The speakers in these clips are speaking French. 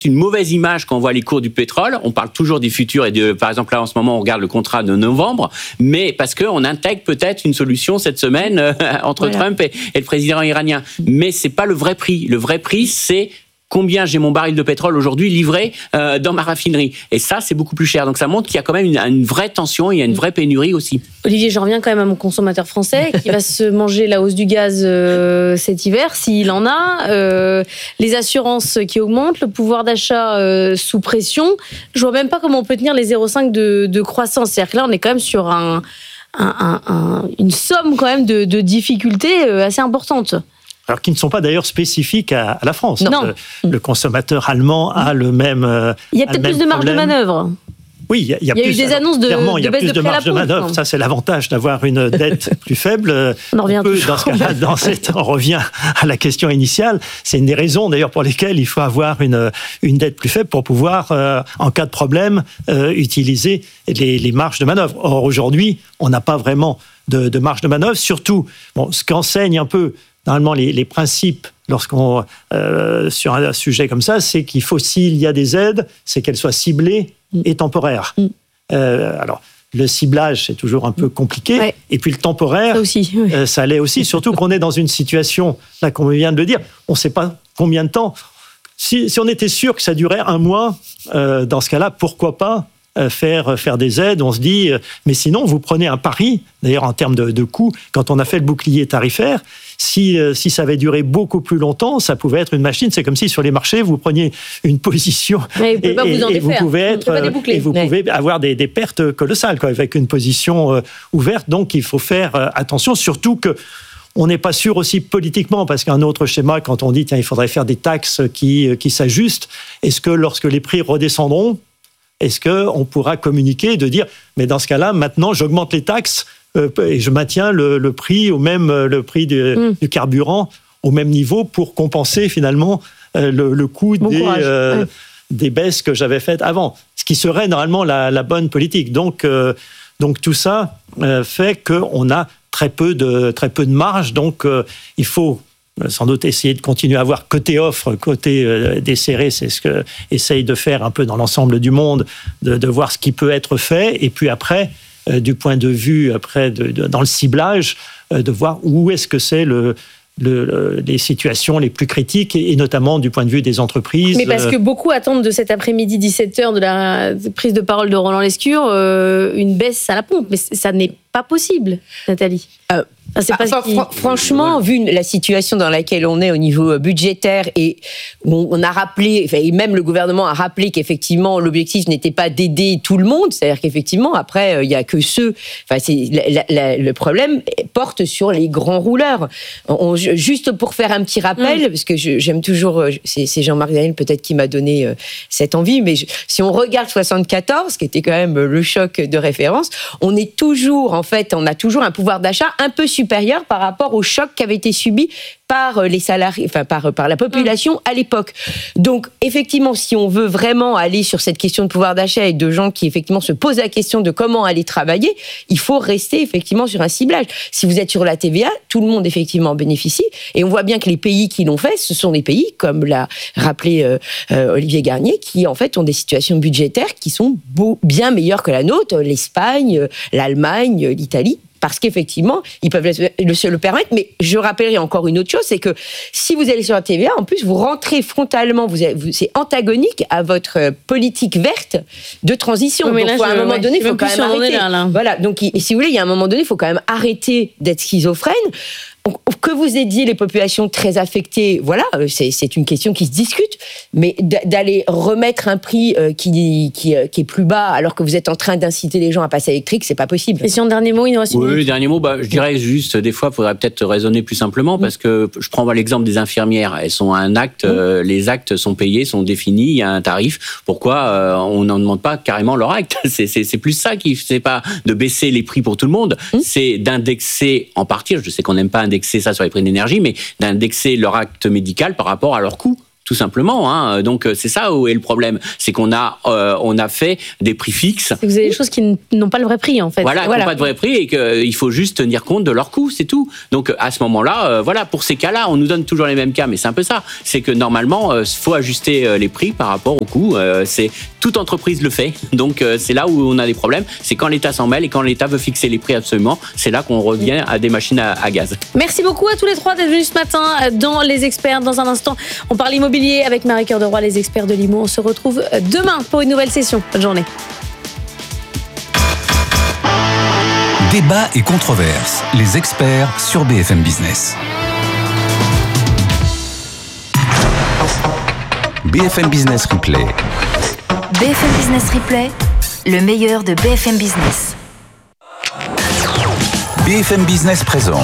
une mauvaise image quand on voit les cours du pétrole. On parle toujours des futurs et par exemple là en ce moment on regarde le contrat de novembre, mais parce qu'on intègre peut-être une solution cette semaine entre Trump et le président iranien. Mais c'est pas le vrai prix. Le vrai prix, c'est combien j'ai mon baril de pétrole aujourd'hui livré dans ma raffinerie. Et ça, c'est beaucoup plus cher. Donc ça montre qu'il y a quand même une vraie tension, il y a une vraie pénurie aussi. Olivier, je reviens quand même à mon consommateur français qui va se manger la hausse du gaz cet hiver, s'il en a, les assurances qui augmentent, le pouvoir d'achat sous pression. Je vois même pas comment on peut tenir les 0,5 de croissance. C'est-à-dire que là, on est quand même sur une somme quand même de difficultés assez importantes. Alors qui ne sont pas d'ailleurs spécifiques à la France. Non. Le consommateur allemand a le même. Il y a peut-être plus de marge de manœuvre. Oui, il y a eu des annonces de baisse de marge de manœuvre. Ça, c'est l'avantage d'avoir une dette plus faible. On revient à la question initiale. C'est une des raisons d'ailleurs pour lesquelles il faut avoir une dette plus faible pour pouvoir, en cas de problème, utiliser les marges de manœuvre. Or, aujourd'hui, on n'a pas vraiment de marge de manœuvre. Surtout, ce qu'enseigne un peu normalement les principes lorsqu'on sur un sujet comme ça, c'est qu'il faut, s'il y a des aides, c'est qu'elles soient ciblées et temporaires. Alors, le ciblage, c'est toujours un peu compliqué. Ouais. Et puis le temporaire, ça aussi, ça l'est aussi. Surtout qu'on est dans une situation, là, qu'on vient de le dire, on ne sait pas combien de temps. Si on était sûr que ça durait un mois, dans ce cas-là, pourquoi pas faire des aides? On se dit, mais sinon, vous prenez un pari, d'ailleurs en termes de coûts, quand on a fait le bouclier tarifaire, si ça avait duré beaucoup plus longtemps, ça pouvait être une machine. C'est comme si sur les marchés, vous preniez une position et vous pouvez avoir des pertes colossales avec une position ouverte. Donc, il faut faire attention, surtout que on n'est pas sûr aussi politiquement, parce qu'un autre schéma, quand on dit tiens, il faudrait faire des taxes qui s'ajustent, est-ce que lorsque les prix redescendront, est-ce qu'on pourra communiquer de dire mais dans ce cas-là, maintenant, j'augmente les taxes et je maintiens le prix le prix du carburant au même niveau pour compenser finalement le coût des baisses que j'avais faites avant. Ce qui serait normalement la bonne politique. Donc tout ça fait qu'on a très peu de marge. Donc il faut sans doute essayer de continuer à avoir côté offre, côté desserré, c'est ce que essaye de faire un peu dans l'ensemble du monde, de voir ce qui peut être fait, et puis après, du point de vue dans le ciblage, de voir où est-ce que c'est les situations les plus critiques, et notamment du point de vue des entreprises. Mais parce que beaucoup attendent de cet après-midi 17h de la prise de parole de Roland Lescure une baisse à la pompe, mais ça n'est pas possible, Nathalie. Franchement, vu la situation dans laquelle on est au niveau budgétaire, et on a rappelé, et même le gouvernement a rappelé qu'effectivement l'objectif n'était pas d'aider tout le monde, c'est-à-dire qu'effectivement après il y a que ceux, le problème porte sur les grands rouleurs. Juste pour faire un petit rappel, parce que j'aime toujours, c'est Jean-Marc Daniel peut-être qui m'a donné cette envie, mais si on regarde 74, qui était quand même le choc de référence, on a toujours un pouvoir d'achat un peu supérieur par rapport au choc qui avait été subi par les salariés, par la population à l'époque. Donc, effectivement, si on veut vraiment aller sur cette question de pouvoir d'achat et de gens qui, effectivement, se posent la question de comment aller travailler, il faut rester, effectivement, sur un ciblage. Si vous êtes sur la TVA, tout le monde, effectivement, bénéficie. Et on voit bien que les pays qui l'ont fait, ce sont des pays, comme l'a rappelé Olivier Garnier, qui, en fait, ont des situations budgétaires qui sont bien meilleures que la nôtre. L'Espagne, l'Allemagne, l'Italie. Parce qu'effectivement, ils peuvent se le permettre. Mais je rappellerai encore une autre chose, c'est que si vous allez sur la TVA, en plus, vous rentrez frontalement, c'est antagonique à votre politique verte de transition. Oui, donc, à un moment donné, il faut quand même arrêter. Voilà. Donc, si vous voulez, il y a un moment donné, il faut quand même arrêter d'être schizophrène. Que vous aidiez les populations très affectées, voilà, c'est une question qui se discute, mais d'aller remettre un prix qui est plus bas alors que vous êtes en train d'inciter les gens à passer électrique, c'est pas possible. Et si en dernier mot, il nous reste une minute. Oui, dernier mot, je dirais juste, des fois, il faudrait peut-être raisonner plus simplement, parce que je prends l'exemple des infirmières. Elles sont un acte, les actes sont payés, sont définis, il y a un tarif. Pourquoi on n'en demande pas carrément leur acte? C'est plus ça c'est pas de baisser les prix pour tout le monde, c'est d'indexer en partie, je sais qu'on n'aime pas indexer ça sur les prix d'énergie, mais d'indexer leur acte médical par rapport à leur coût, tout simplement. Hein. Donc c'est ça où est le problème, c'est qu'on a fait des prix fixes. Vous avez des choses qui n'ont pas le vrai prix en fait. Voilà, qui n'ont pas de vrai prix et qu'il faut juste tenir compte de leur coût, c'est tout. Donc à ce moment-là, pour ces cas-là, on nous donne toujours les mêmes cas, mais c'est un peu ça. C'est que normalement, il faut ajuster les prix par rapport au coût. C'est toute entreprise le fait. Donc c'est là où on a des problèmes. C'est quand l'État s'en mêle et quand l'État veut fixer les prix absolument, c'est là qu'on revient à des machines à gaz. Merci beaucoup à tous les trois d'être venus ce matin dans Les Experts. Dans un instant, on parle immobilier avec Marie Cœur de Roy, les experts de l'IMO. On se retrouve demain pour une nouvelle session. Bonne journée. Débat et controverses. Les experts sur BFM Business. BFM Business Replay. BFM Business Replay, le meilleur de BFM Business. BFM Business présente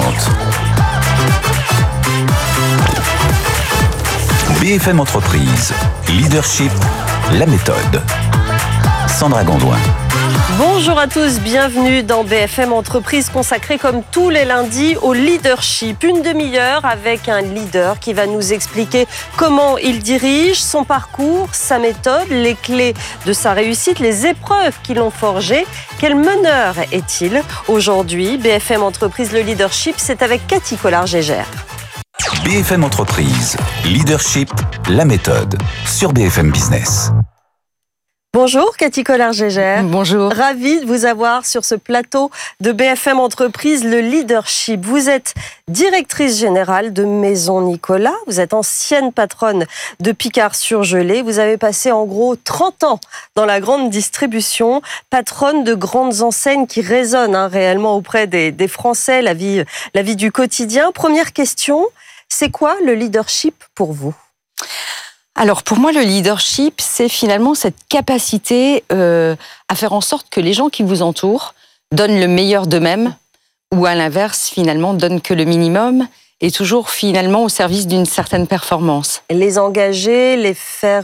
BFM Entreprise, Leadership, la méthode. Sandra Gondouin. Bonjour à tous, bienvenue dans BFM Entreprise consacrée comme tous les lundis au leadership. Une demi-heure avec un leader qui va nous expliquer comment il dirige, son parcours, sa méthode, les clés de sa réussite, les épreuves qui l'ont forgé. Quel meneur est-il aujourd'hui? BFM Entreprise, le leadership, c'est avec Cathy Collard-Gégère. BFM Entreprise, Leadership, la méthode, sur BFM Business. Bonjour Cathy Collard-Gégère. Bonjour. Ravie de vous avoir sur ce plateau de BFM Entreprise, le leadership. Vous êtes directrice générale de Maison Nicolas. Vous êtes ancienne patronne de Picard-Surgelés. Vous avez passé en gros 30 ans dans la grande distribution, patronne de grandes enseignes qui résonnent réellement auprès des Français, la vie du quotidien. Première question, c'est quoi le leadership pour vous ? Alors pour moi, le leadership, c'est finalement cette capacité à faire en sorte que les gens qui vous entourent donnent le meilleur d'eux-mêmes ou à l'inverse, finalement, donnent que le minimum et toujours finalement au service d'une certaine performance. Les engager, les faire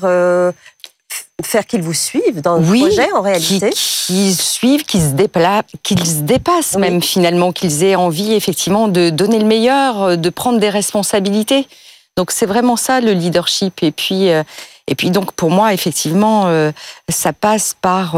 qu'ils vous suivent dans le projet en réalité. Qu'ils suivent, qu'ils se dépassent même finalement, qu'ils aient envie effectivement de donner le meilleur, de prendre des responsabilités. Donc c'est vraiment ça le leadership. Et puis donc pour moi effectivement ça passe par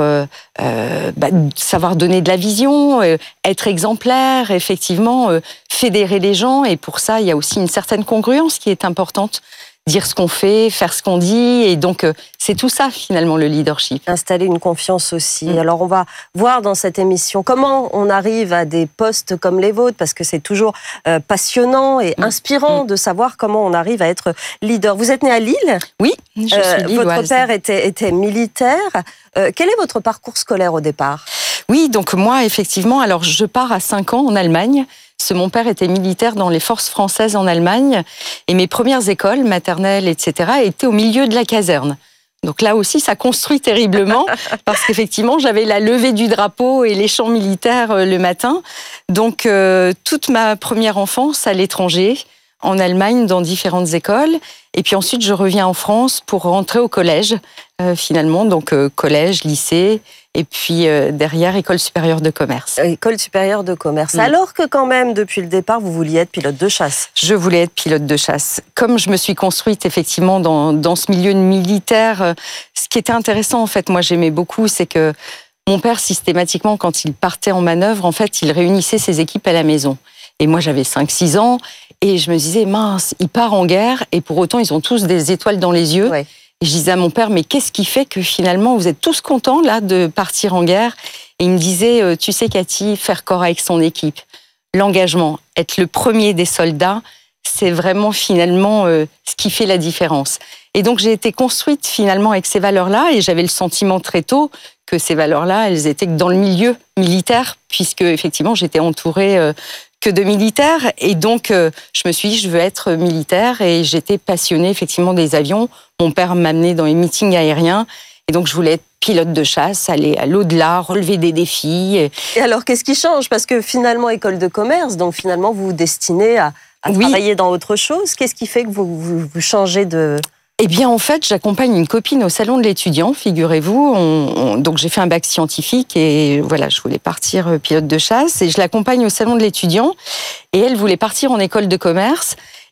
savoir donner de la vision, être exemplaire, effectivement fédérer les gens. Et pour ça il y a aussi une certaine congruence qui est importante. Dire ce qu'on fait, faire ce qu'on dit, et donc c'est tout ça finalement le leadership. Installer une confiance aussi. Alors on va voir dans cette émission comment on arrive à des postes comme les vôtres, parce que c'est toujours passionnant et inspirant de savoir comment on arrive à être leader. Vous êtes né à Lille ? Oui, je suis lilloise. Votre père était militaire. Quel est votre parcours scolaire au départ ? Oui, donc moi effectivement, alors je pars à 5 ans en Allemagne. Mon père était militaire dans les forces françaises en Allemagne et mes premières écoles maternelles, etc., étaient au milieu de la caserne. Donc là aussi, ça construit terriblement parce qu'effectivement, j'avais la levée du drapeau et les chants militaires le matin. Donc toute ma première enfance à l'étranger, en Allemagne, dans différentes écoles. Et puis ensuite, je reviens en France pour rentrer au collège, finalement. Donc collège, lycée, et puis derrière, école supérieure de commerce. École supérieure de commerce. Oui. Alors que quand même, depuis le départ, vous vouliez être pilote de chasse. Je voulais être pilote de chasse. Comme je me suis construite effectivement dans ce milieu militaire, ce qui était intéressant, en fait, moi j'aimais beaucoup, c'est que mon père, systématiquement, quand il partait en manœuvre, en fait, il réunissait ses équipes à la maison. Et moi, j'avais 5-6 ans, et je me disais, mince, il part en guerre, et pour autant, ils ont tous des étoiles dans les yeux. Ouais. Et je disais à mon père, mais qu'est-ce qui fait que finalement, vous êtes tous contents, là, de partir en guerre ? Et il me disait, tu sais, Cathy, faire corps avec son équipe, l'engagement, être le premier des soldats, c'est vraiment finalement ce qui fait la différence. Et donc, j'ai été construite finalement avec ces valeurs-là, et j'avais le sentiment très tôt que ces valeurs-là, elles étaient dans le milieu militaire, puisque effectivement, j'étais entourée que de militaires. Et donc, je me suis dit, je veux être militaire, et j'étais passionnée effectivement des avions. Mon père m'amenait dans les meetings aériens, et donc je voulais être pilote de chasse, aller à l'au-delà, relever des défis. Et alors, qu'est-ce qui change ? Parce que finalement, école de commerce, donc finalement, vous vous destinez à travailler dans autre chose. Qu'est-ce qui fait que vous changez de... Eh bien, en fait, j'accompagne une copine au salon de l'étudiant, figurez-vous. Donc, j'ai fait un bac scientifique et voilà, je voulais partir pilote de chasse. Et je l'accompagne au salon de l'étudiant et elle voulait partir en école de commerce.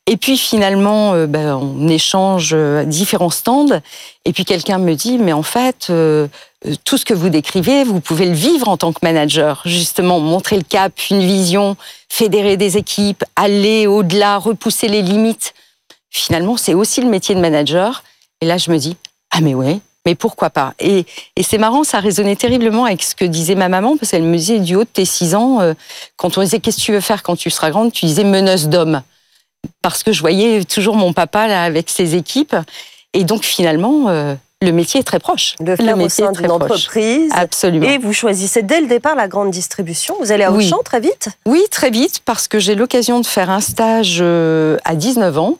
Et puis finalement, on échange à différents stands. Et puis quelqu'un me dit, mais en fait, tout ce que vous décrivez, vous pouvez le vivre en tant que manager. Justement, montrer le cap, une vision, fédérer des équipes, aller au-delà, repousser les limites. Finalement, c'est aussi le métier de manager. Et là, je me dis, ah mais ouais, mais pourquoi pas? Et c'est marrant, ça résonnait terriblement avec ce que disait ma maman, parce qu'elle me disait, du haut de tes 6 ans, quand on disait, qu'est-ce que tu veux faire quand tu seras grande? Tu disais, meneuse d'hommes. Parce que je voyais toujours mon papa là avec ses équipes. Et donc, finalement, le métier est très proche. Le faire au sein d'une entreprise. Absolument. Et vous choisissez dès le départ la grande distribution. Vous allez à Auchan très vite? Oui, très vite, parce que j'ai l'occasion de faire un stage à 19 ans.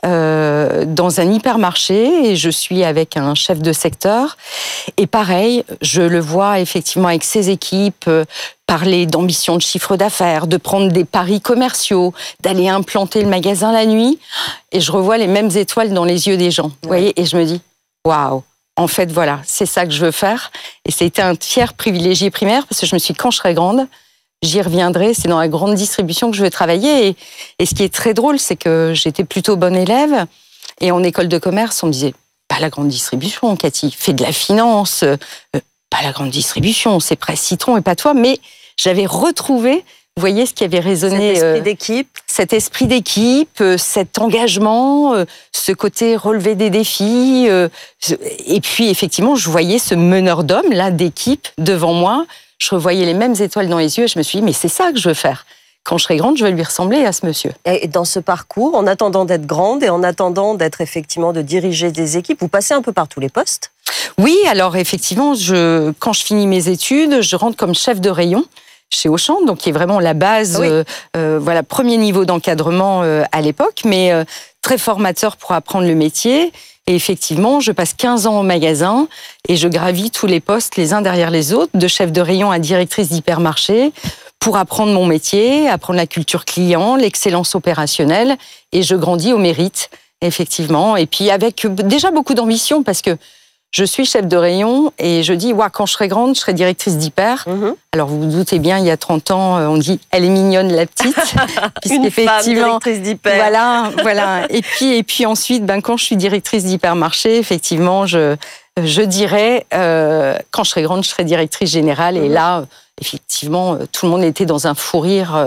Dans un hypermarché et je suis avec un chef de secteur et pareil, je le vois effectivement avec ses équipes parler d'ambition de chiffre d'affaires, de prendre des paris commerciaux, d'aller implanter le magasin la nuit et je revois les mêmes étoiles dans les yeux des gens, vous voyez, et je me dis waouh, en fait voilà, c'est ça que je veux faire et c'était un fier privilégié primaire parce que je me suis dit quand je serai grande, j'y reviendrai, c'est dans la grande distribution que je vais travailler. Et ce qui est très drôle, c'est que j'étais plutôt bonne élève. Et en école de commerce, on me disait, pas la grande distribution, Cathy, fais de la finance, pas la grande distribution, c'est Presse Citron et pas toi. Mais j'avais retrouvé, vous voyez, ce qui avait résonné. Cet esprit d'équipe. Cet esprit d'équipe, cet engagement, ce côté relever des défis. Et puis, effectivement, je voyais ce meneur d'hommes, là, d'équipe, devant moi. Je revoyais les mêmes étoiles dans les yeux et je me suis dit, mais c'est ça que je veux faire. Quand je serai grande, je vais lui ressembler à ce monsieur. Et dans ce parcours, en attendant d'être grande et en attendant d'être effectivement de diriger des équipes, vous passez un peu par tous les postes? Oui, alors effectivement, quand je finis mes études, je rentre comme chef de rayon chez Auchan, donc qui est vraiment la base, voilà, premier niveau d'encadrement à l'époque, mais très formateur pour apprendre le métier. Et effectivement, je passe 15 ans au magasin et je gravis tous les postes les uns derrière les autres, de chef de rayon à directrice d'hypermarché, pour apprendre mon métier, apprendre la culture client, l'excellence opérationnelle, et je grandis au mérite, effectivement. Et puis avec déjà beaucoup d'ambition, parce que je suis chef de rayon et je dis, quand je serai grande, je serai directrice d'hyper. Alors vous vous doutez bien, il y a 30 ans, on dit, elle est mignonne la petite. Une femme directrice d'hyper. Voilà. Et puis ensuite, quand je suis directrice d'hypermarché, effectivement, je dirais, quand je serai grande, je serai directrice générale. Et là, effectivement, tout le monde était dans un fou rire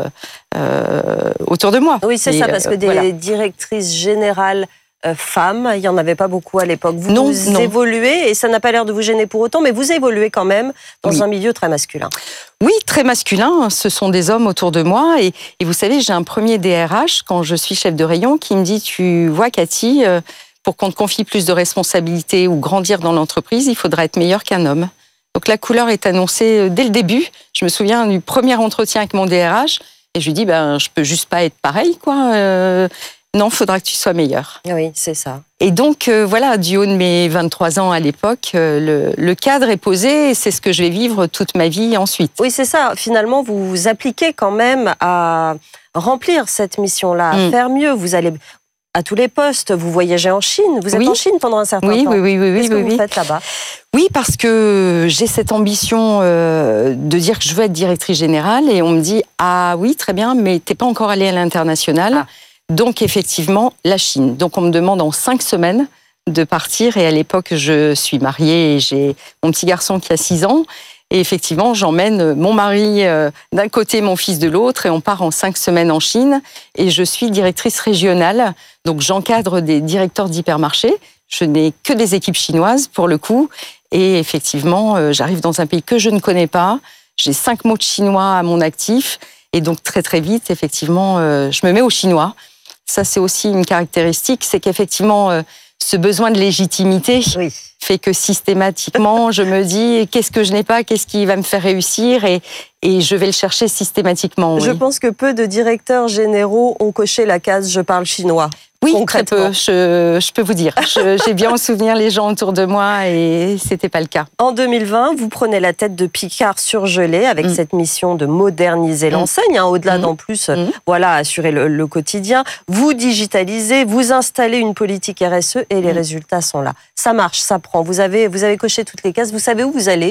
autour de moi. Oui, c'est ça, parce que des directrices générales femmes, il n'y en avait pas beaucoup à l'époque. Vous évoluez, et ça n'a pas l'air de vous gêner pour autant, mais vous évoluez quand même dans un milieu très masculin. Oui, très masculin. Ce sont des hommes autour de moi. Et vous savez, j'ai un premier DRH, quand je suis chef de rayon, qui me dit, tu vois, Cathy, pour qu'on te confie plus de responsabilités ou grandir dans l'entreprise, il faudra être meilleur qu'un homme. Donc la couleur est annoncée dès le début. Je me souviens du premier entretien avec mon DRH, et je lui dis, je peux juste pas être pareil, quoi. Non, il faudra que tu sois meilleur. Oui, c'est ça. Et donc, voilà, du haut de mes 23 ans à l'époque, le cadre est posé et c'est ce que je vais vivre toute ma vie ensuite. Oui, c'est ça. Finalement, vous vous appliquez quand même à remplir cette mission-là, à faire mieux. Vous allez à tous les postes, vous voyagez en Chine. Vous êtes en Chine pendant un certain temps. Oui. Qu'est-ce que vous faites là-bas? Oui, parce que j'ai cette ambition de dire que je veux être directrice générale et on me dit, ah oui, très bien, mais t'es pas encore allée à l'international. Donc, effectivement, la Chine. Donc, on me demande en 5 semaines de partir. Et à l'époque, je suis mariée et j'ai mon petit garçon qui a 6 ans. Et effectivement, j'emmène mon mari d'un côté, mon fils de l'autre. Et on part en 5 semaines en Chine. Et je suis directrice régionale. Donc, j'encadre des directeurs d'hypermarchés. Je n'ai que des équipes chinoises, pour le coup. Et effectivement, j'arrive dans un pays que je ne connais pas. J'ai 5 mots de chinois à mon actif. Et donc, très, très vite, effectivement, je me mets au chinois. Ça, c'est aussi une caractéristique, c'est qu'effectivement, ce besoin de légitimité fait que systématiquement, je me dis qu'est-ce que je n'ai pas, qu'est-ce qui va me faire réussir et je vais le chercher systématiquement. Je pense que peu de directeurs généraux ont coché la case « je parle chinois ». Oui, très peu, je peux vous dire. J'ai bien en souvenir les gens autour de moi et c'était pas le cas. En 2020, vous prenez la tête de Picard surgelé avec cette mission de moderniser l'enseigne, au-delà d'en plus, assurer le quotidien. Vous digitalisez, vous installez une politique RSE et les résultats sont là. Ça marche, ça prend. Vous avez coché toutes les cases, vous savez où vous allez ?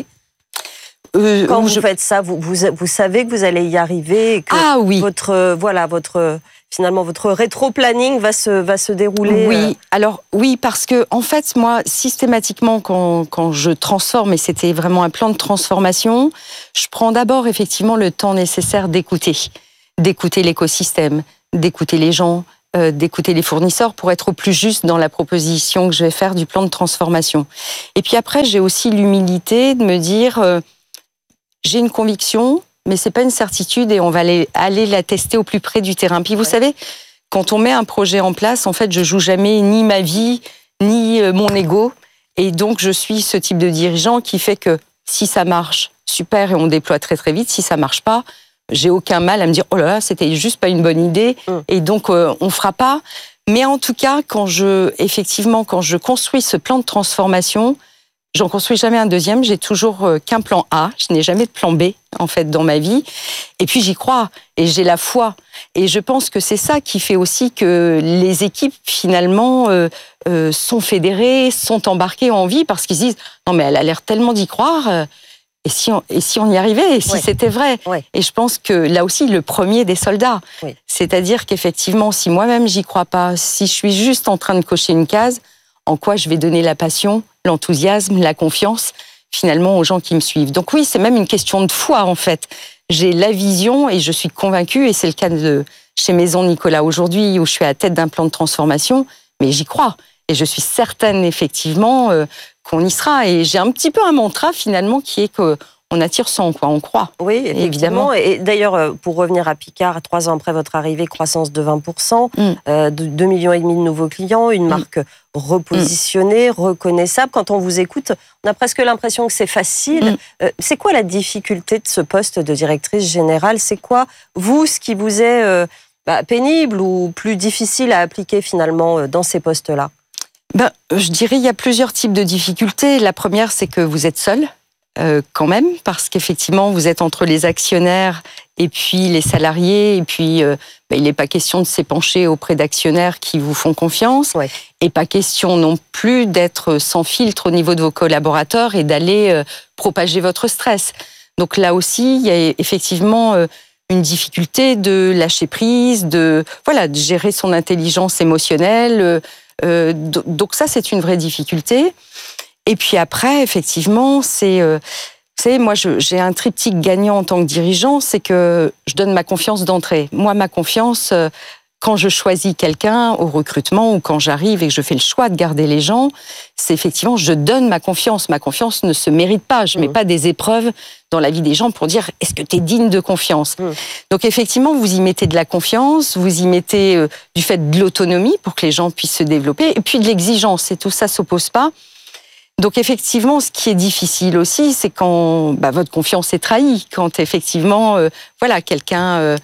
Quand vous faites ça, vous savez que vous allez y arriver et que votre finalement votre rétro-planning va se dérouler. Oui, alors oui, parce que en fait, moi, systématiquement, quand je transforme, et c'était vraiment un plan de transformation, je prends d'abord effectivement le temps nécessaire d'écouter l'écosystème, d'écouter les gens, d'écouter les fournisseurs pour être au plus juste dans la proposition que je vais faire du plan de transformation. Et puis après, j'ai aussi l'humilité de me dire, j'ai une conviction, mais c'est pas une certitude et on va aller la tester au plus près du terrain. Puis vous savez, quand on met un projet en place, en fait, je joue jamais ni ma vie, ni mon ego. Et donc, je suis ce type de dirigeant qui fait que si ça marche, super, et on déploie très très vite. Si ça marche pas, j'ai aucun mal à me dire oh là là, c'était juste pas une bonne idée, et donc on fera pas. Mais en tout cas, quand je construis ce plan de transformation, j'en construis jamais un deuxième. J'ai toujours qu'un plan A. Je n'ai jamais de plan B en fait dans ma vie. Et puis j'y crois et j'ai la foi. Et je pense que c'est ça qui fait aussi que les équipes finalement sont fédérées, sont embarquées en vie parce qu'ils se disent non mais elle a l'air tellement d'y croire. Et si on y arrivait, et si c'était vrai. Et je pense que là aussi, le premier des soldats. C'est-à-dire qu'effectivement, si moi-même j'y crois pas, si je suis juste en train de cocher une case, en quoi je vais donner la passion, l'enthousiasme, la confiance, finalement, aux gens qui me suivent. Donc oui, c'est même une question de foi, en fait. J'ai la vision et je suis convaincue, et c'est le cas chez Maison Nicolas aujourd'hui, où je suis à la tête d'un plan de transformation, mais j'y crois. Et je suis certaine, effectivement, qu'on y sera. Et j'ai un petit peu un mantra, finalement, qui est qu'on attire ce en quoi on croit. Oui, évidemment. Et d'ailleurs, pour revenir à Picard, 3 ans après votre arrivée, croissance de 20%, 2,5 millions de nouveaux clients, une marque repositionnée, reconnaissable. Quand on vous écoute, on a presque l'impression que c'est facile. C'est quoi la difficulté de ce poste de directrice générale? C'est quoi, vous, ce qui vous est pénible ou plus difficile à appliquer, finalement, dans ces postes-là? Je dirais il y a plusieurs types de difficultés. La première, c'est que vous êtes seul, quand même, parce qu'effectivement, vous êtes entre les actionnaires et puis les salariés, et puis il n'est pas question de s'épancher auprès d'actionnaires qui vous font confiance, et pas question non plus d'être sans filtre au niveau de vos collaborateurs et d'aller propager votre stress. Donc là aussi, il y a effectivement une difficulté de lâcher prise, de gérer son intelligence émotionnelle. Donc ça, c'est une vraie difficulté. Et puis après, effectivement, vous savez, moi, j'ai un triptyque gagnant en tant que dirigeant, c'est que je donne ma confiance d'entrée. Moi, ma confiance, quand je choisis quelqu'un au recrutement ou quand j'arrive et que je fais le choix de garder les gens, c'est effectivement, je donne ma confiance. Ma confiance ne se mérite pas. Je mets pas des épreuves dans la vie des gens pour dire est-ce que tu es digne de confiance. Donc effectivement, vous y mettez de la confiance, vous y mettez du fait de l'autonomie pour que les gens puissent se développer, et puis de l'exigence, et tout ça s'oppose pas. Donc effectivement, ce qui est difficile aussi, c'est quand votre confiance est trahie, quand effectivement, quelqu'un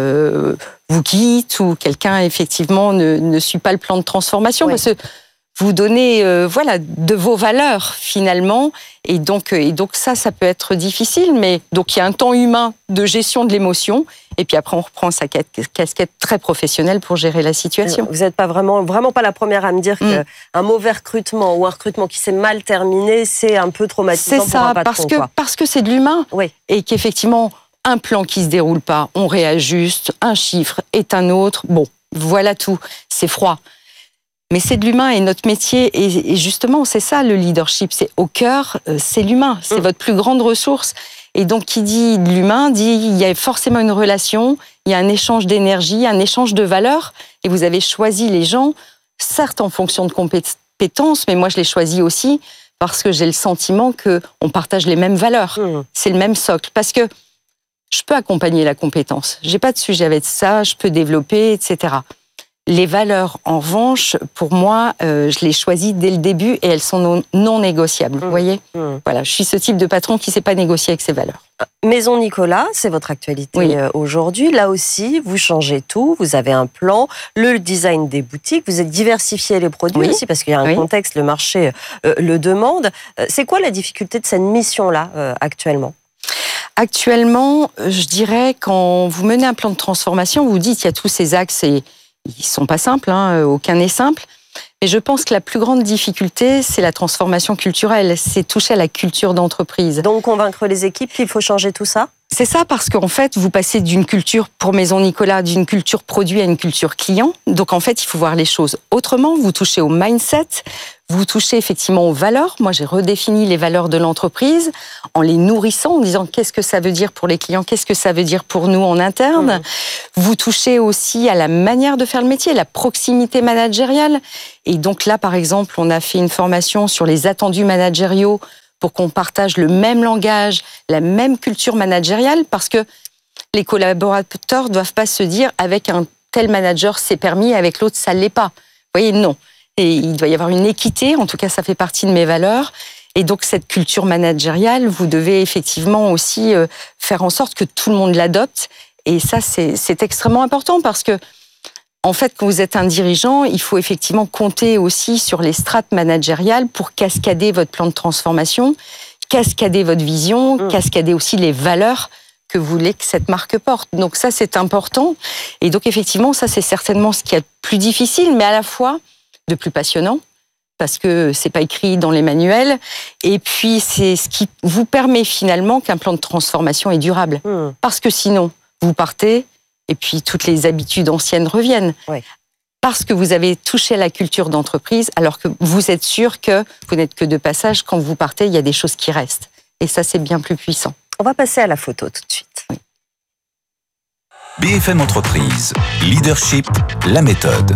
vous quitte ou quelqu'un effectivement ne suit pas le plan de transformation, parce que vous donnez de vos valeurs finalement, et donc ça peut être difficile, mais donc il y a un temps humain de gestion de l'émotion, et puis après on reprend sa casquette très professionnelle pour gérer la situation. Vous n'êtes pas vraiment pas la première à me dire qu'un mauvais recrutement ou un recrutement qui s'est mal terminé, c'est un peu traumatisant pour un patron. C'est ça, parce que c'est de l'humain, et qu'effectivement un plan qui se déroule pas, on réajuste, un chiffre est un autre, voilà tout, c'est froid. Mais c'est de l'humain, et notre métier, et justement, c'est ça le leadership, c'est au cœur, c'est l'humain, c'est votre plus grande ressource. Et donc, qui dit de l'humain, dit il y a forcément une relation, il y a un échange d'énergie, un échange de valeurs, et vous avez choisi les gens, certes en fonction de compétences, mais moi je les choisis aussi parce que j'ai le sentiment qu'on partage les mêmes valeurs, c'est le même socle, parce que je peux accompagner la compétence, j'ai pas de sujet avec ça, je peux développer, etc. Les valeurs, en revanche, pour moi, je les choisis dès le début et elles sont non négociables. Vous voyez ? Voilà, je suis ce type de patron qui ne sait pas négocier avec ses valeurs. Maison Nicolas, c'est votre actualité aujourd'hui. Là aussi, vous changez tout. Vous avez un plan, le design des boutiques. Vous avez diversifié les produits aussi parce qu'il y a un contexte, le marché le demande. C'est quoi la difficulté de cette mission-là actuellement ? Actuellement, je dirais, quand vous menez un plan de transformation, vous dites qu'il y a tous ces axes et ils sont pas simples, aucun n'est simple. Mais je pense que la plus grande difficulté, c'est la transformation culturelle. C'est toucher à la culture d'entreprise. Donc convaincre les équipes qu'il faut changer tout ça ? C'est ça, parce qu'en fait, vous passez d'une culture, pour Maison Nicolas, d'une culture produit à une culture client. Donc en fait, il faut voir les choses autrement. Vous touchez au mindset, vous touchez effectivement aux valeurs. Moi, j'ai redéfini les valeurs de l'entreprise en les nourrissant, en disant qu'est-ce que ça veut dire pour les clients, qu'est-ce que ça veut dire pour nous en interne. Vous touchez aussi à la manière de faire le métier, la proximité managériale. Et donc là, par exemple, on a fait une formation sur les attendus managériaux pour qu'on partage le même langage, la même culture managériale, parce que les collaborateurs ne doivent pas se dire avec un tel manager c'est permis, avec l'autre ça ne l'est pas. Vous voyez, non. Et il doit y avoir une équité, en tout cas ça fait partie de mes valeurs. Et donc cette culture managériale, vous devez effectivement aussi faire en sorte que tout le monde l'adopte. Et ça, c'est extrêmement important parce que, en fait, quand vous êtes un dirigeant, il faut effectivement compter aussi sur les strates managériales pour cascader votre plan de transformation, cascader votre vision, cascader aussi les valeurs que vous voulez que cette marque porte. Donc ça, c'est important. Et donc effectivement, ça, c'est certainement ce qui est le plus difficile, mais à la fois de plus passionnant, parce que c'est pas écrit dans les manuels. Et puis, c'est ce qui vous permet finalement qu'un plan de transformation est durable. Parce que sinon, vous partez, et puis toutes les habitudes anciennes reviennent. Oui. Parce que vous avez touché à la culture d'entreprise, alors que vous êtes sûr que vous n'êtes que de passage. Quand vous partez, il y a des choses qui restent. Et ça, c'est bien plus puissant. On va passer à la photo tout de suite. Oui. BFM Entreprise, Leadership, la méthode.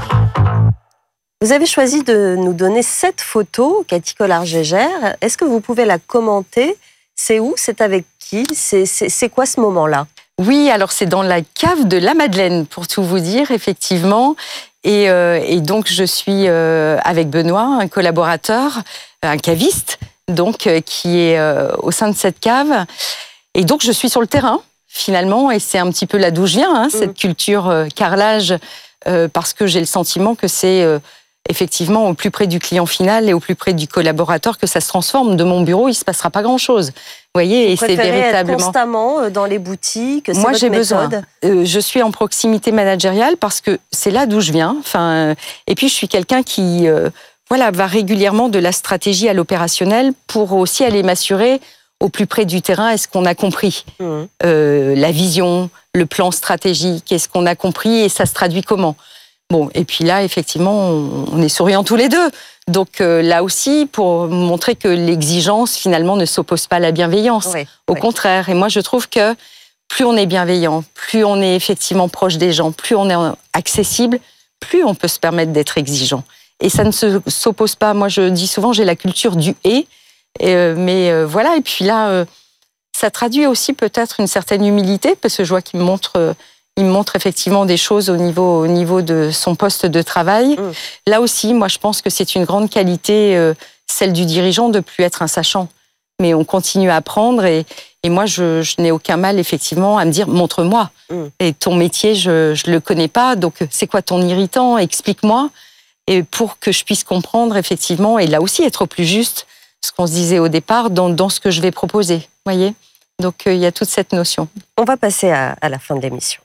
Vous avez choisi de nous donner 7 photos, Cathy Collard-Gégère. Est-ce que vous pouvez la commenter? C'est où? C'est avec qui? C'est quoi ce moment-là? Oui, alors c'est dans la cave de la Madeleine, pour tout vous dire, effectivement. Et donc, je suis avec Benoît, un collaborateur, un caviste, donc, qui est au sein de cette cave. Et donc, je suis sur le terrain, finalement, et c'est un petit peu là d'où je viens, cette culture carrelage, parce que j'ai le sentiment que c'est effectivement au plus près du client final et au plus près du collaborateur que ça se transforme. De mon bureau, il ne se passera pas grand-chose. Vous voyez, et c'est véritablement être constamment dans les boutiques. Moi, j'ai besoin. Je suis en proximité managériale parce que c'est là d'où je viens. Enfin, et puis je suis quelqu'un qui, va régulièrement de la stratégie à l'opérationnel pour aussi aller m'assurer au plus près du terrain. Est-ce qu'on a compris la vision, le plan stratégique? Est-ce qu'on a compris et ça se traduit comment? Bon, et puis là, effectivement, on est souriants tous les deux. Donc là aussi, pour montrer que l'exigence, finalement, ne s'oppose pas à la bienveillance. Oui, au contraire. Et moi, je trouve que plus on est bienveillant, plus on est effectivement proche des gens, plus on est accessible, plus on peut se permettre d'être exigeant. Et ça ne s'oppose pas. Moi, je dis souvent, j'ai la culture du « et ». Mais voilà, et puis là, ça traduit aussi peut-être une certaine humilité, parce que je vois qu'il me montre... Il me montre effectivement des choses au niveau de son poste de travail. Là aussi, moi, je pense que c'est une grande qualité, celle du dirigeant, de ne plus être un sachant. Mais on continue à apprendre et moi, je n'ai aucun mal, effectivement, à me dire « montre-moi ». Et ton métier, je ne le connais pas, donc c'est quoi ton irritant? Explique-moi. Et pour que je puisse comprendre, effectivement, et là aussi être au plus juste, ce qu'on se disait au départ, dans ce que je vais proposer. Voyez? Donc, il y a toute cette notion. On va passer à la fin de l'émission.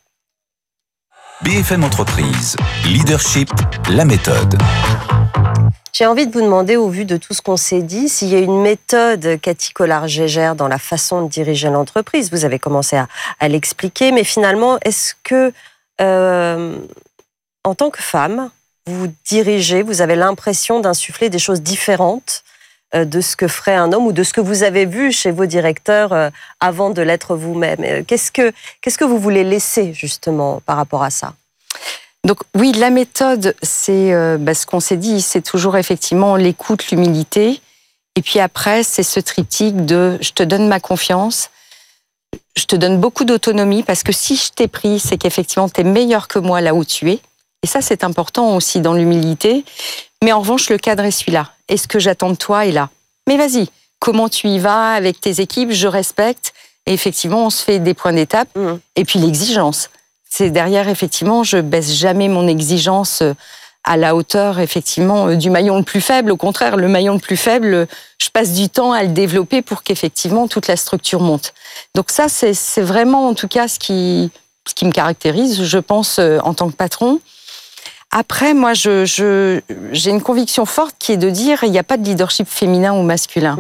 BFM Entreprise, Leadership, la méthode. J'ai envie de vous demander, au vu de tout ce qu'on s'est dit, s'il y a une méthode, Cathy Collard-Gégère, dans la façon de diriger l'entreprise. Vous avez commencé à l'expliquer, mais finalement, est-ce que, en tant que femme, vous dirigez, vous avez l'impression d'insuffler des choses différentes de ce que ferait un homme ou de ce que vous avez vu chez vos directeurs avant de l'être vous-même? Qu'est-ce que vous voulez laisser justement par rapport à ça? Donc oui, la méthode, c'est ce qu'on s'est dit, c'est toujours effectivement l'écoute, l'humilité. Et puis après, c'est ce triptyque de je te donne ma confiance, je te donne beaucoup d'autonomie parce que si je t'ai pris, c'est qu'effectivement tu es meilleur que moi là où tu es. Et ça, c'est important aussi dans l'humilité. Mais en revanche, le cadre est celui-là. Et ce que j'attends de toi est là. Mais vas-y, comment tu y vas avec tes équipes? Je respecte. Et effectivement, on se fait des points d'étape. Et puis l'exigence. C'est derrière, effectivement, je baisse jamais mon exigence à la hauteur, effectivement, du maillon le plus faible. Au contraire, le maillon le plus faible, je passe du temps à le développer pour qu'effectivement, toute la structure monte. Donc ça, c'est vraiment, en tout cas, ce qui me caractérise, je pense, en tant que patron. Après, moi, j'ai une conviction forte qui est de dire il n'y a pas de leadership féminin ou masculin.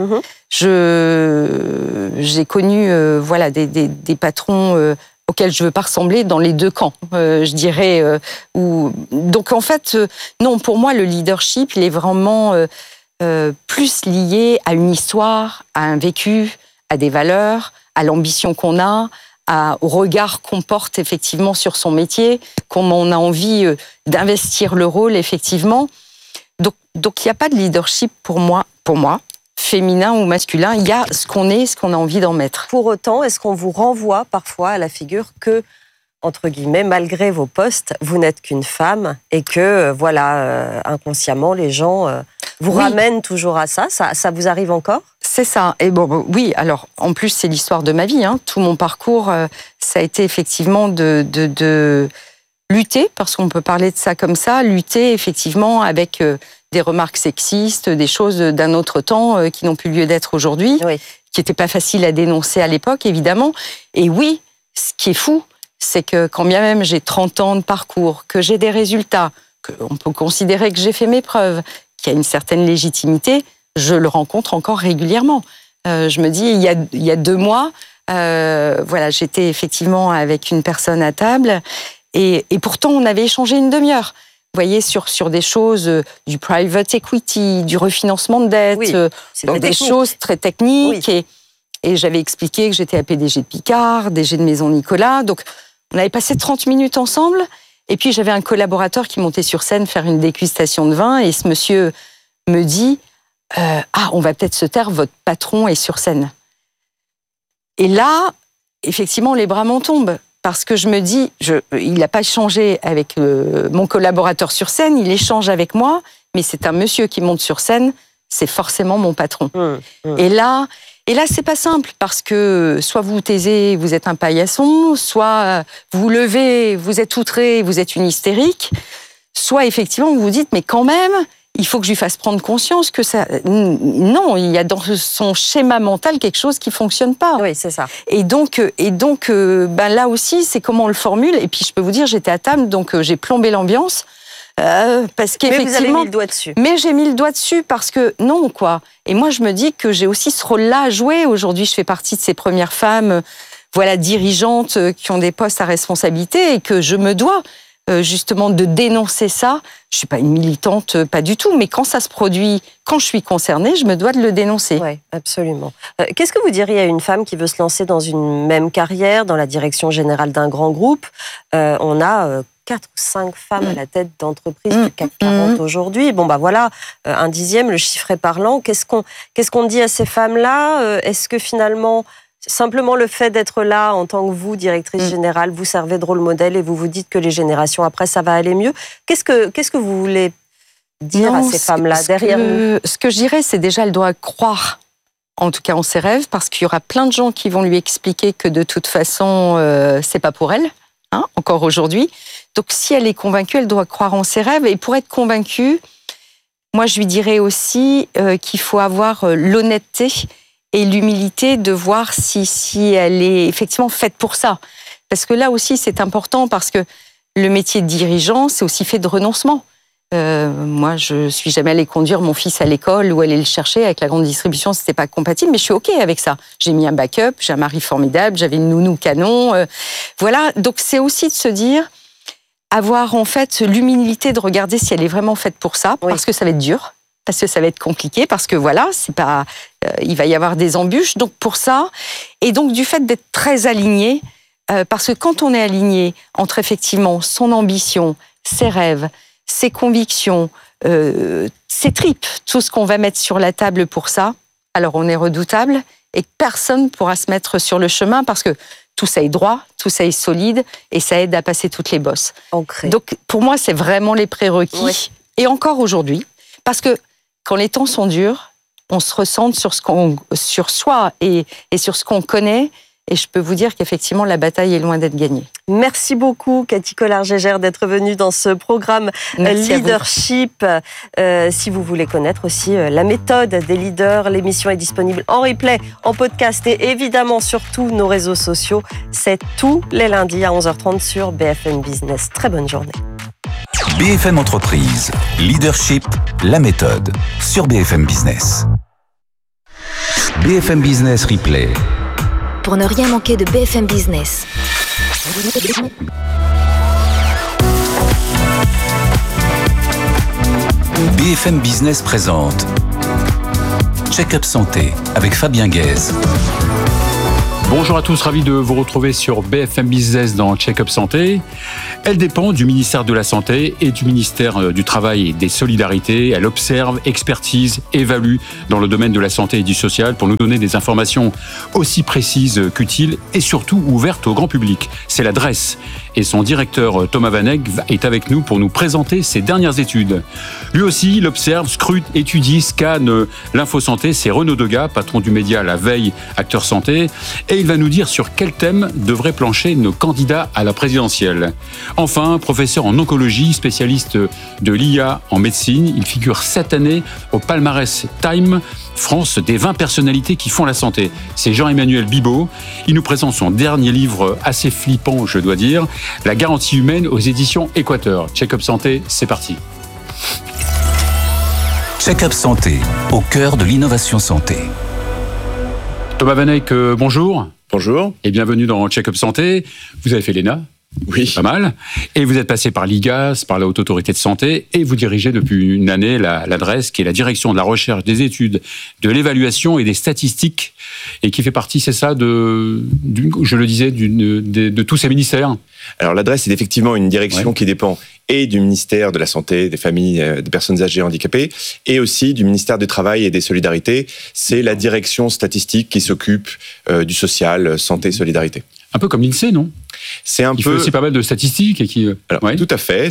J'ai connu des patrons auxquels je ne veux pas ressembler dans les deux camps, je dirais. Donc, en fait, non, pour moi, le leadership, il est vraiment plus lié à une histoire, à un vécu, à des valeurs, à l'ambition qu'on a, au regard qu'on porte effectivement sur son métier, comment on a envie d'investir le rôle, effectivement. Donc il n'y a pas de leadership pour moi, féminin ou masculin. Il y a ce qu'on est, ce qu'on a envie d'en mettre. Pour autant, est-ce qu'on vous renvoie parfois à la figure que, entre guillemets, malgré vos postes, vous n'êtes qu'une femme et que, inconsciemment, les gens vous ramènent toujours à ça? Ça vous arrive encore? C'est ça. Et oui, alors, en plus, c'est l'histoire de ma vie. Tout mon parcours, ça a été effectivement de lutter, parce qu'on peut parler de ça comme ça, lutter effectivement avec des remarques sexistes, des choses d'un autre temps qui n'ont plus lieu d'être aujourd'hui, qui n'étaient pas faciles à dénoncer à l'époque, évidemment. Et oui, ce qui est fou, c'est que quand bien même j'ai 30 ans de parcours, que j'ai des résultats, qu'on peut considérer que j'ai fait mes preuves, qu'il y a une certaine légitimité, je le rencontre encore régulièrement. Je me dis, il y a 2 mois, j'étais effectivement avec une personne à table et pourtant on avait échangé une demi-heure. Vous voyez, sur des choses du private equity, du refinancement de dette, donc des choses très techniques. Oui. Et j'avais expliqué que j'étais PDG de Picard, DG de Maison Nicolas. Donc on avait passé 30 minutes ensemble. Et puis j'avais un collaborateur qui montait sur scène faire une dégustation de vin. Et ce monsieur me dit... on va peut-être se taire, votre patron est sur scène. Et là, effectivement, les bras m'en tombent. Parce que je me dis, il n'a pas échangé avec mon collaborateur sur scène, il échange avec moi, mais c'est un monsieur qui monte sur scène, c'est forcément mon patron. Et là, c'est pas simple, parce que soit vous vous taisez, vous êtes un paillasson, soit vous vous levez, vous êtes outré, vous êtes une hystérique, soit effectivement vous vous dites, mais quand même... il faut que je lui fasse prendre conscience que ça... Non, il y a dans son schéma mental quelque chose qui ne fonctionne pas. Oui, c'est ça. Et donc là aussi, c'est comment on le formule. Et puis, je peux vous dire, j'étais à table, donc j'ai plombé l'ambiance. Parce qu'effectivement... Mais vous avez mis le doigt dessus. Mais j'ai mis le doigt dessus parce que non, quoi. Et moi, je me dis que j'ai aussi ce rôle-là à jouer. Aujourd'hui, je fais partie de ces premières femmes, dirigeantes, qui ont des postes à responsabilité et que je me dois... justement de dénoncer ça. Je suis pas une militante, pas du tout, mais quand ça se produit, quand je suis concernée, je me dois de le dénoncer. Oui, absolument. Qu'est-ce que vous diriez à une femme qui veut se lancer dans une même carrière, dans la direction générale d'un grand groupe? On a 4 ou 5 femmes à la tête d'entreprises du CAC 40 aujourd'hui. Un dixième, le chiffre est parlant. Qu'est-ce qu'on dit à ces femmes-là? Est-ce que finalement... simplement le fait d'être là en tant que vous, directrice générale, vous servez de rôle modèle et vous vous dites que les générations après, ça va aller mieux. Qu'est-ce que vous voulez dire à ces femmes-là derrière nous? Ce que je dirais, c'est déjà, elle doit croire, en tout cas en ses rêves, parce qu'il y aura plein de gens qui vont lui expliquer que de toute façon, c'est pas pour elle, encore aujourd'hui. Donc si elle est convaincue, elle doit croire en ses rêves. Et pour être convaincue, moi je lui dirais aussi qu'il faut avoir l'honnêteté et l'humilité de voir si elle est effectivement faite pour ça. Parce que là aussi, c'est important, parce que le métier de dirigeant, c'est aussi fait de renoncement. Moi, je suis jamais allée conduire mon fils à l'école ou aller le chercher. Avec la grande distribution, c'était pas compatible, mais je suis OK avec ça. J'ai mis un backup, j'ai un mari formidable, j'avais une nounou canon. Donc c'est aussi de se dire, avoir en fait l'humilité de regarder si elle est vraiment faite pour ça, parce que ça va être dur. Parce que ça va être compliqué, parce que il va y avoir des embûches. Donc pour ça, et donc du fait d'être très aligné, parce que quand on est aligné entre effectivement son ambition, ses rêves, ses convictions, ses tripes, tout ce qu'on va mettre sur la table pour ça, alors on est redoutable et personne ne pourra se mettre sur le chemin, parce que tout ça est droit, tout ça est solide et ça aide à passer toutes les bosses. Ancré. Donc pour moi, c'est vraiment les prérequis. Et encore aujourd'hui, parce que quand les temps sont durs, on se ressente sur soi et sur ce qu'on connaît. Et je peux vous dire qu'effectivement, la bataille est loin d'être gagnée. Merci beaucoup, Cathy Collard-Gégère, d'être venue dans ce programme Leadership. Si vous voulez connaître aussi la méthode des leaders, l'émission est disponible en replay, en podcast et évidemment sur tous nos réseaux sociaux. C'est tous les lundis à 11h30 sur BFM Business. Très bonne journée. BFM Entreprise, leadership, la méthode, sur BFM Business. BFM Business Replay. Pour ne rien manquer de BFM Business. BFM Business présente Check-up Santé avec Fabien Guèze. Bonjour à tous, ravi de vous retrouver sur BFM Business dans Check-up Santé. Elle dépend du ministère de la Santé et du ministère du Travail et des Solidarités. Elle observe, expertise, évalue dans le domaine de la santé et du social pour nous donner des informations aussi précises qu'utiles et surtout ouvertes au grand public. C'est la DREES et son directeur Thomas Vanek est avec nous pour nous présenter ses dernières études. Lui aussi, il observe, scrute, étudie, scanne l'infosanté. C'est Renaud Degas, patron du média La Veille, acteur santé. Et il va nous dire sur quel thème devraient plancher nos candidats à la présidentielle. Enfin, professeur en oncologie, spécialiste de l'IA en médecine, il figure cette année au palmarès Time France des 20 personnalités qui font la santé. C'est Jean-Emmanuel Bibeau. Il nous présente son dernier livre assez flippant, je dois dire, La garantie humaine aux éditions Équateur. Check-up Santé, c'est parti. Check-up Santé, au cœur de l'innovation santé. Thomas Vanek, bonjour. Bonjour. Et bienvenue dans Check-up Santé. Vous avez fait l'ENA. Oui. Pas mal. Et vous êtes passé par l'IGAS, par la Haute Autorité de Santé, et vous dirigez depuis une année la DREES, qui est la direction de la recherche, des études, de l'évaluation et des statistiques, et qui fait partie, c'est ça, de tous ces ministères. Alors la DREES est effectivement une direction qui dépend et du ministère de la Santé, des familles, des personnes âgées handicapées, et aussi du ministère du Travail et des Solidarités. C'est la direction statistique qui s'occupe du social, santé, solidarité. Un peu comme l'INSEE, non ? Il fait aussi pas mal de statistiques et qui. Alors, tout à fait.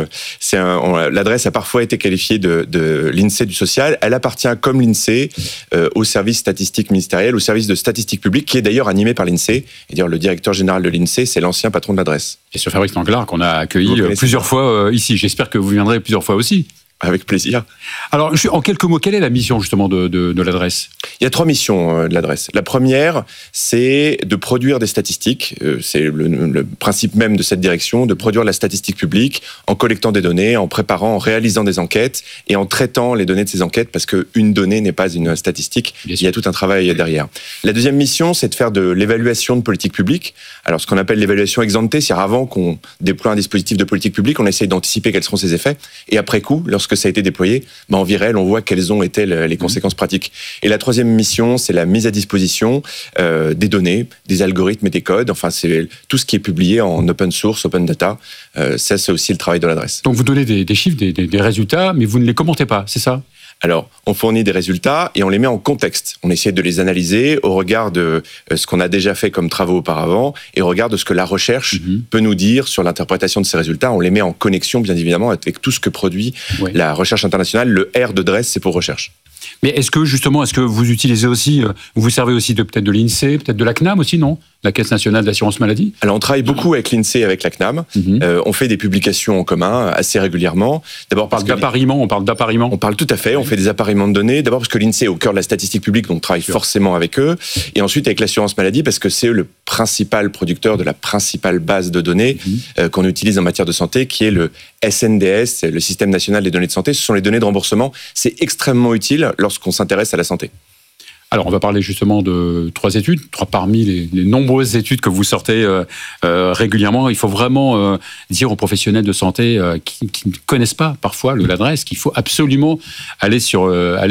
La DREES a parfois été qualifiée de l'INSEE du social. Elle appartient, comme l'INSEE, au service statistique ministériel, au service de statistique publique, qui est d'ailleurs animé par l'INSEE. Et d'ailleurs, le directeur général de l'INSEE, c'est l'ancien patron de la DREES. Et ce Fabrice Danglars qu'on a accueilli plusieurs fois ici. J'espère que vous viendrez plusieurs fois aussi. Avec plaisir. Alors, en quelques mots, quelle est la mission justement de la DREES ? Il y a 3 missions de la DREES. La première, c'est de produire des statistiques. C'est le principe même de cette direction, de produire la statistique publique en collectant des données, en préparant, en réalisant des enquêtes et en traitant les données de ces enquêtes, parce qu'une donnée n'est pas une statistique. Il y a tout un travail derrière. La deuxième mission, c'est de faire de l'évaluation de politique publique. Alors, ce qu'on appelle l'évaluation ex ante, c'est avant qu'on déploie un dispositif de politique publique, on essaye d'anticiper quels seront ses effets. Et après coup, lorsque ça a été déployé, en vie réelle, on voit quelles ont été les conséquences pratiques. Et la troisième mission, c'est la mise à disposition des données, des algorithmes et des codes. Enfin, c'est tout ce qui est publié en open source, open data. Ça, c'est aussi le travail de la DREES. Donc, vous donnez des chiffres, des résultats, mais vous ne les commentez pas, c'est ça ? Alors, on fournit des résultats et on les met en contexte. On essaie de les analyser au regard de ce qu'on a déjà fait comme travaux auparavant et au regard de ce que la recherche peut nous dire sur l'interprétation de ces résultats. On les met en connexion, bien évidemment, avec tout ce que produit la recherche internationale. Le R de DREES, c'est pour recherche. Mais est-ce que vous utilisez aussi, vous servez aussi peut-être de l'INSEE, peut-être de la CNAM aussi, non ? La Caisse nationale d'assurance maladie ? Alors, on travaille beaucoup avec l'INSEE et avec la CNAM. On fait des publications en commun assez régulièrement. D'abord parce d'appariement, on parle d'appariement. On parle tout à fait, on fait des appariements de données. D'abord parce que l'INSEE est au cœur de la statistique publique, donc on travaille forcément avec eux. Et ensuite avec l'assurance maladie, parce que c'est le principal producteur de la principale base de données qu'on utilise en matière de santé, qui est le SNDS, le Système national des données de santé. Ce sont les données de remboursement. C'est extrêmement utile lorsqu'on s'intéresse à la santé. Alors, on va parler justement de 3 études, 3 parmi les nombreuses études que vous sortez régulièrement. Il faut vraiment dire aux professionnels de santé qui ne connaissent pas parfois la DREES qu'il faut absolument aller sur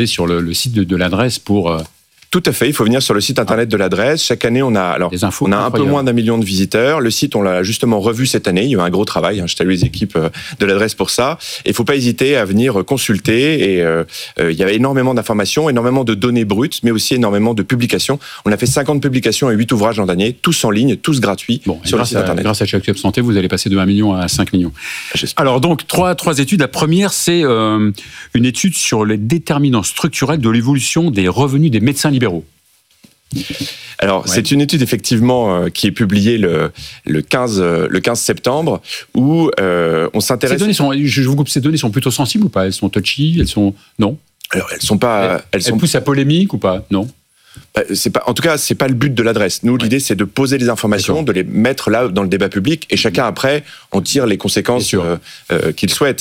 le site de la DREES pour... Tout à fait, il faut venir sur le site internet de la DREES. Chaque année, on a un peu moins d'1 million de visiteurs. Le site, on l'a justement revu cette année. Il y a eu un gros travail. Je salue les équipes de la DREES pour ça. Et il ne faut pas hésiter à venir consulter. Et il y a énormément d'informations, énormément de données brutes, mais aussi énormément de publications. On a fait 50 publications et 8 ouvrages l'an dernier, tous en ligne, tous gratuits sur le site internet. Grâce à Check-up Santé, vous allez passer de 1 million à 5 millions. Alors donc, trois études. La première, c'est une étude sur les déterminants structurels de l'évolution des revenus des médecins libéraux. Alors, c'est une étude effectivement qui est publiée le 15 septembre où on s'intéresse... Je vous coupe, ces données sont plutôt sensibles ou pas ? Elles sont touchy ? Non ? Alors, elles sont pas... Elles poussent à polémique ou pas ? Non ? En tout cas, c'est pas le but de l'adresse. Nous, l'idée, c'est de poser les informations, de les mettre là dans le débat public, et chacun après en tire les conséquences qu'il souhaite.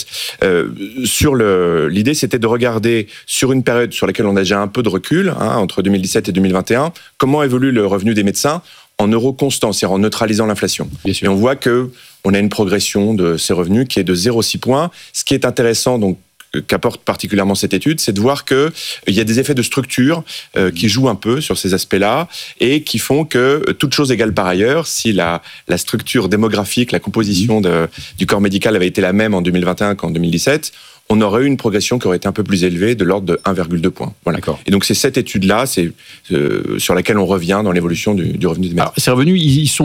L'idée, c'était de regarder sur une période sur laquelle on a déjà un peu de recul, entre 2017 et 2021, comment évolue le revenu des médecins en euros constants, c'est-à-dire en neutralisant l'inflation. Et on voit que on a une progression de ces revenus qui est de 0,6 points. Ce qui est intéressant, donc, qu'apporte particulièrement cette étude, c'est de voir qu'il y a des effets de structure qui jouent un peu sur ces aspects-là et qui font que, toute chose égale par ailleurs, si la structure démographique, la composition du corps médical avait été la même en 2021 qu'en 2017, on aurait eu une progression qui aurait été un peu plus élevée, de l'ordre de 1,2 points. Voilà. Et donc c'est cette étude-là, sur laquelle on revient dans l'évolution du revenu des médecins. Alors, ces revenus,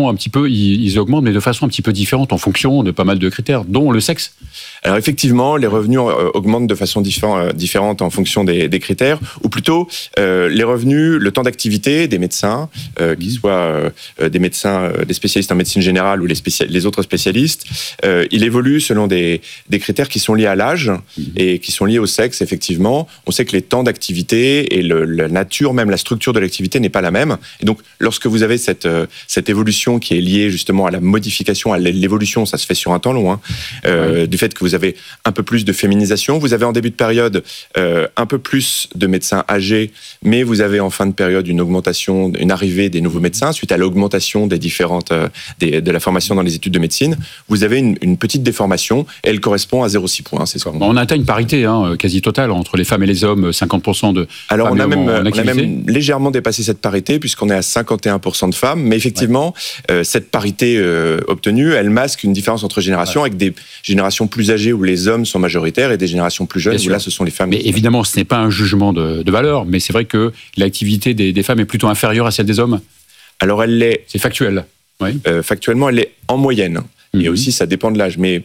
ils augmentent, mais de façon un petit peu différente en fonction de pas mal de critères, dont le sexe. Alors effectivement, les revenus augmentent de façon différente en fonction des critères, ou plutôt les revenus, le temps d'activité des médecins, qu'ils soient des médecins, des spécialistes en médecine générale ou les autres spécialistes, il évolue selon des critères qui sont liés à l'âge et qui sont liés au sexe, effectivement. On sait que les temps d'activité et la nature, même la structure de l'activité n'est pas la même. Et donc, lorsque vous avez cette évolution qui est liée justement à la modification, à l'évolution, ça se fait sur un temps long, du fait que vous avez un peu plus de féminisation, vous avez en début de période un peu plus de médecins âgés, mais vous avez en fin de période une augmentation, une arrivée des nouveaux médecins suite à l'augmentation des différentes de la formation dans les études de médecine. Vous avez une petite déformation et elle correspond à 0,6 points. C'est ça. On atteint une parité quasi totale entre les femmes et les hommes, 50% de Alors femmes on a activité. même légèrement dépassé cette parité puisqu'on est à 51% de femmes, mais effectivement cette parité obtenue, elle masque une différence entre générations, avec des générations plus âgées où les hommes sont majoritaires et des générations plus jeunes où là ce sont les femmes. Mais évidemment, ce n'est pas un jugement de valeur, mais c'est vrai que l'activité des femmes est plutôt inférieure à celle des hommes. Alors elle l'est. C'est factuel. Oui. Factuellement, elle est en moyenne. Et aussi, ça dépend de l'âge. Mais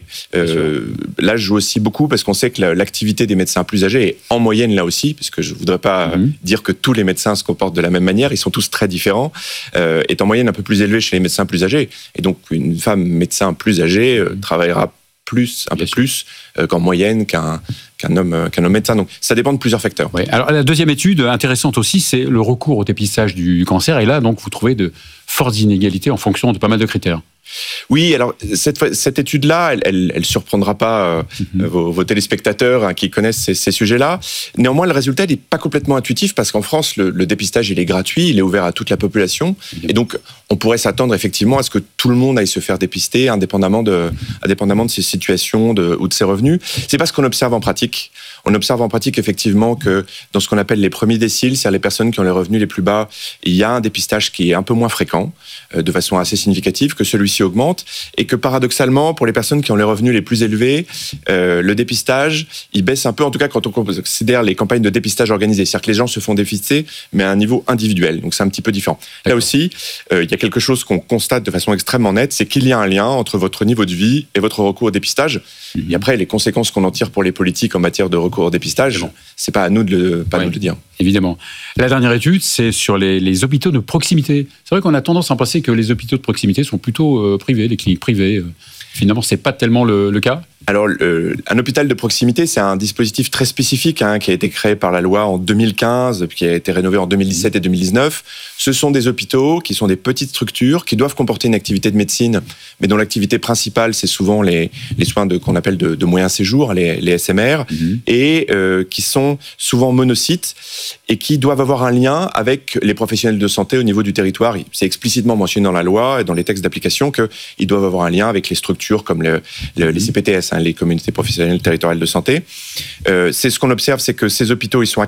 l'âge joue aussi beaucoup parce qu'on sait que l'activité des médecins plus âgés est en moyenne là aussi, parce que je ne voudrais pas dire que tous les médecins se comportent de la même manière. Ils sont tous très différents. Est en moyenne un peu plus élevée chez les médecins plus âgés. Et donc, une femme médecin plus âgée travaillera un peu plus qu'en moyenne qu'un homme médecin. Donc, ça dépend de plusieurs facteurs. Ouais. Alors, la deuxième étude intéressante aussi, c'est le recours au dépistage du cancer. Et là, donc, vous trouvez de fortes inégalités en fonction de pas mal de critères. Oui, alors cette étude-là, elle surprendra pas vos téléspectateurs qui connaissent ces sujets-là. Néanmoins, le résultat n'est pas complètement intuitif parce qu'en France, le dépistage il est gratuit, il est ouvert à toute la population, et donc on pourrait s'attendre effectivement à ce que tout le monde aille se faire dépister, indépendamment de ses situations ou de ses revenus. C'est pas ce qu'on observe en pratique. On observe en pratique effectivement que dans ce qu'on appelle les premiers déciles, c'est-à-dire les personnes qui ont les revenus les plus bas, il y a un dépistage qui est un peu moins fréquent, de façon assez significative, que celui-ci augmente, et que paradoxalement, pour les personnes qui ont les revenus les plus élevés, le dépistage, il baisse un peu, en tout cas quand on considère les campagnes de dépistage organisées. C'est-à-dire que les gens se font dépister, mais à un niveau individuel. Donc c'est un petit peu différent. Là aussi, il y a quelque chose qu'on constate de façon extrêmement nette, c'est qu'il y a un lien entre votre niveau de vie et votre recours au dépistage. Et après, les conséquences qu'on en tire pour les politiques en matière de recours au dépistage, c'est pas à nous de le dire. Évidemment. La dernière étude, c'est sur les hôpitaux de proximité. C'est vrai qu'on a tendance à penser que les hôpitaux de proximité sont plutôt privés, les cliniques privées. Finalement, c'est pas tellement le cas. Alors, un hôpital de proximité, c'est un dispositif très spécifique qui a été créé par la loi en 2015, puis qui a été rénové en 2017 et 2019. Ce sont des hôpitaux qui sont des petites structures qui doivent comporter une activité de médecine, mais dont l'activité principale, c'est souvent les soins qu'on appelle de moyen séjour, les SMR, et qui sont souvent monocytes et qui doivent avoir un lien avec les professionnels de santé au niveau du territoire. C'est explicitement mentionné dans la loi et dans les textes d'application qu'ils doivent avoir un lien avec les structures comme les CPTS, les communautés professionnelles territoriales de santé. C'est ce qu'on observe, c'est que ces hôpitaux, ils sont à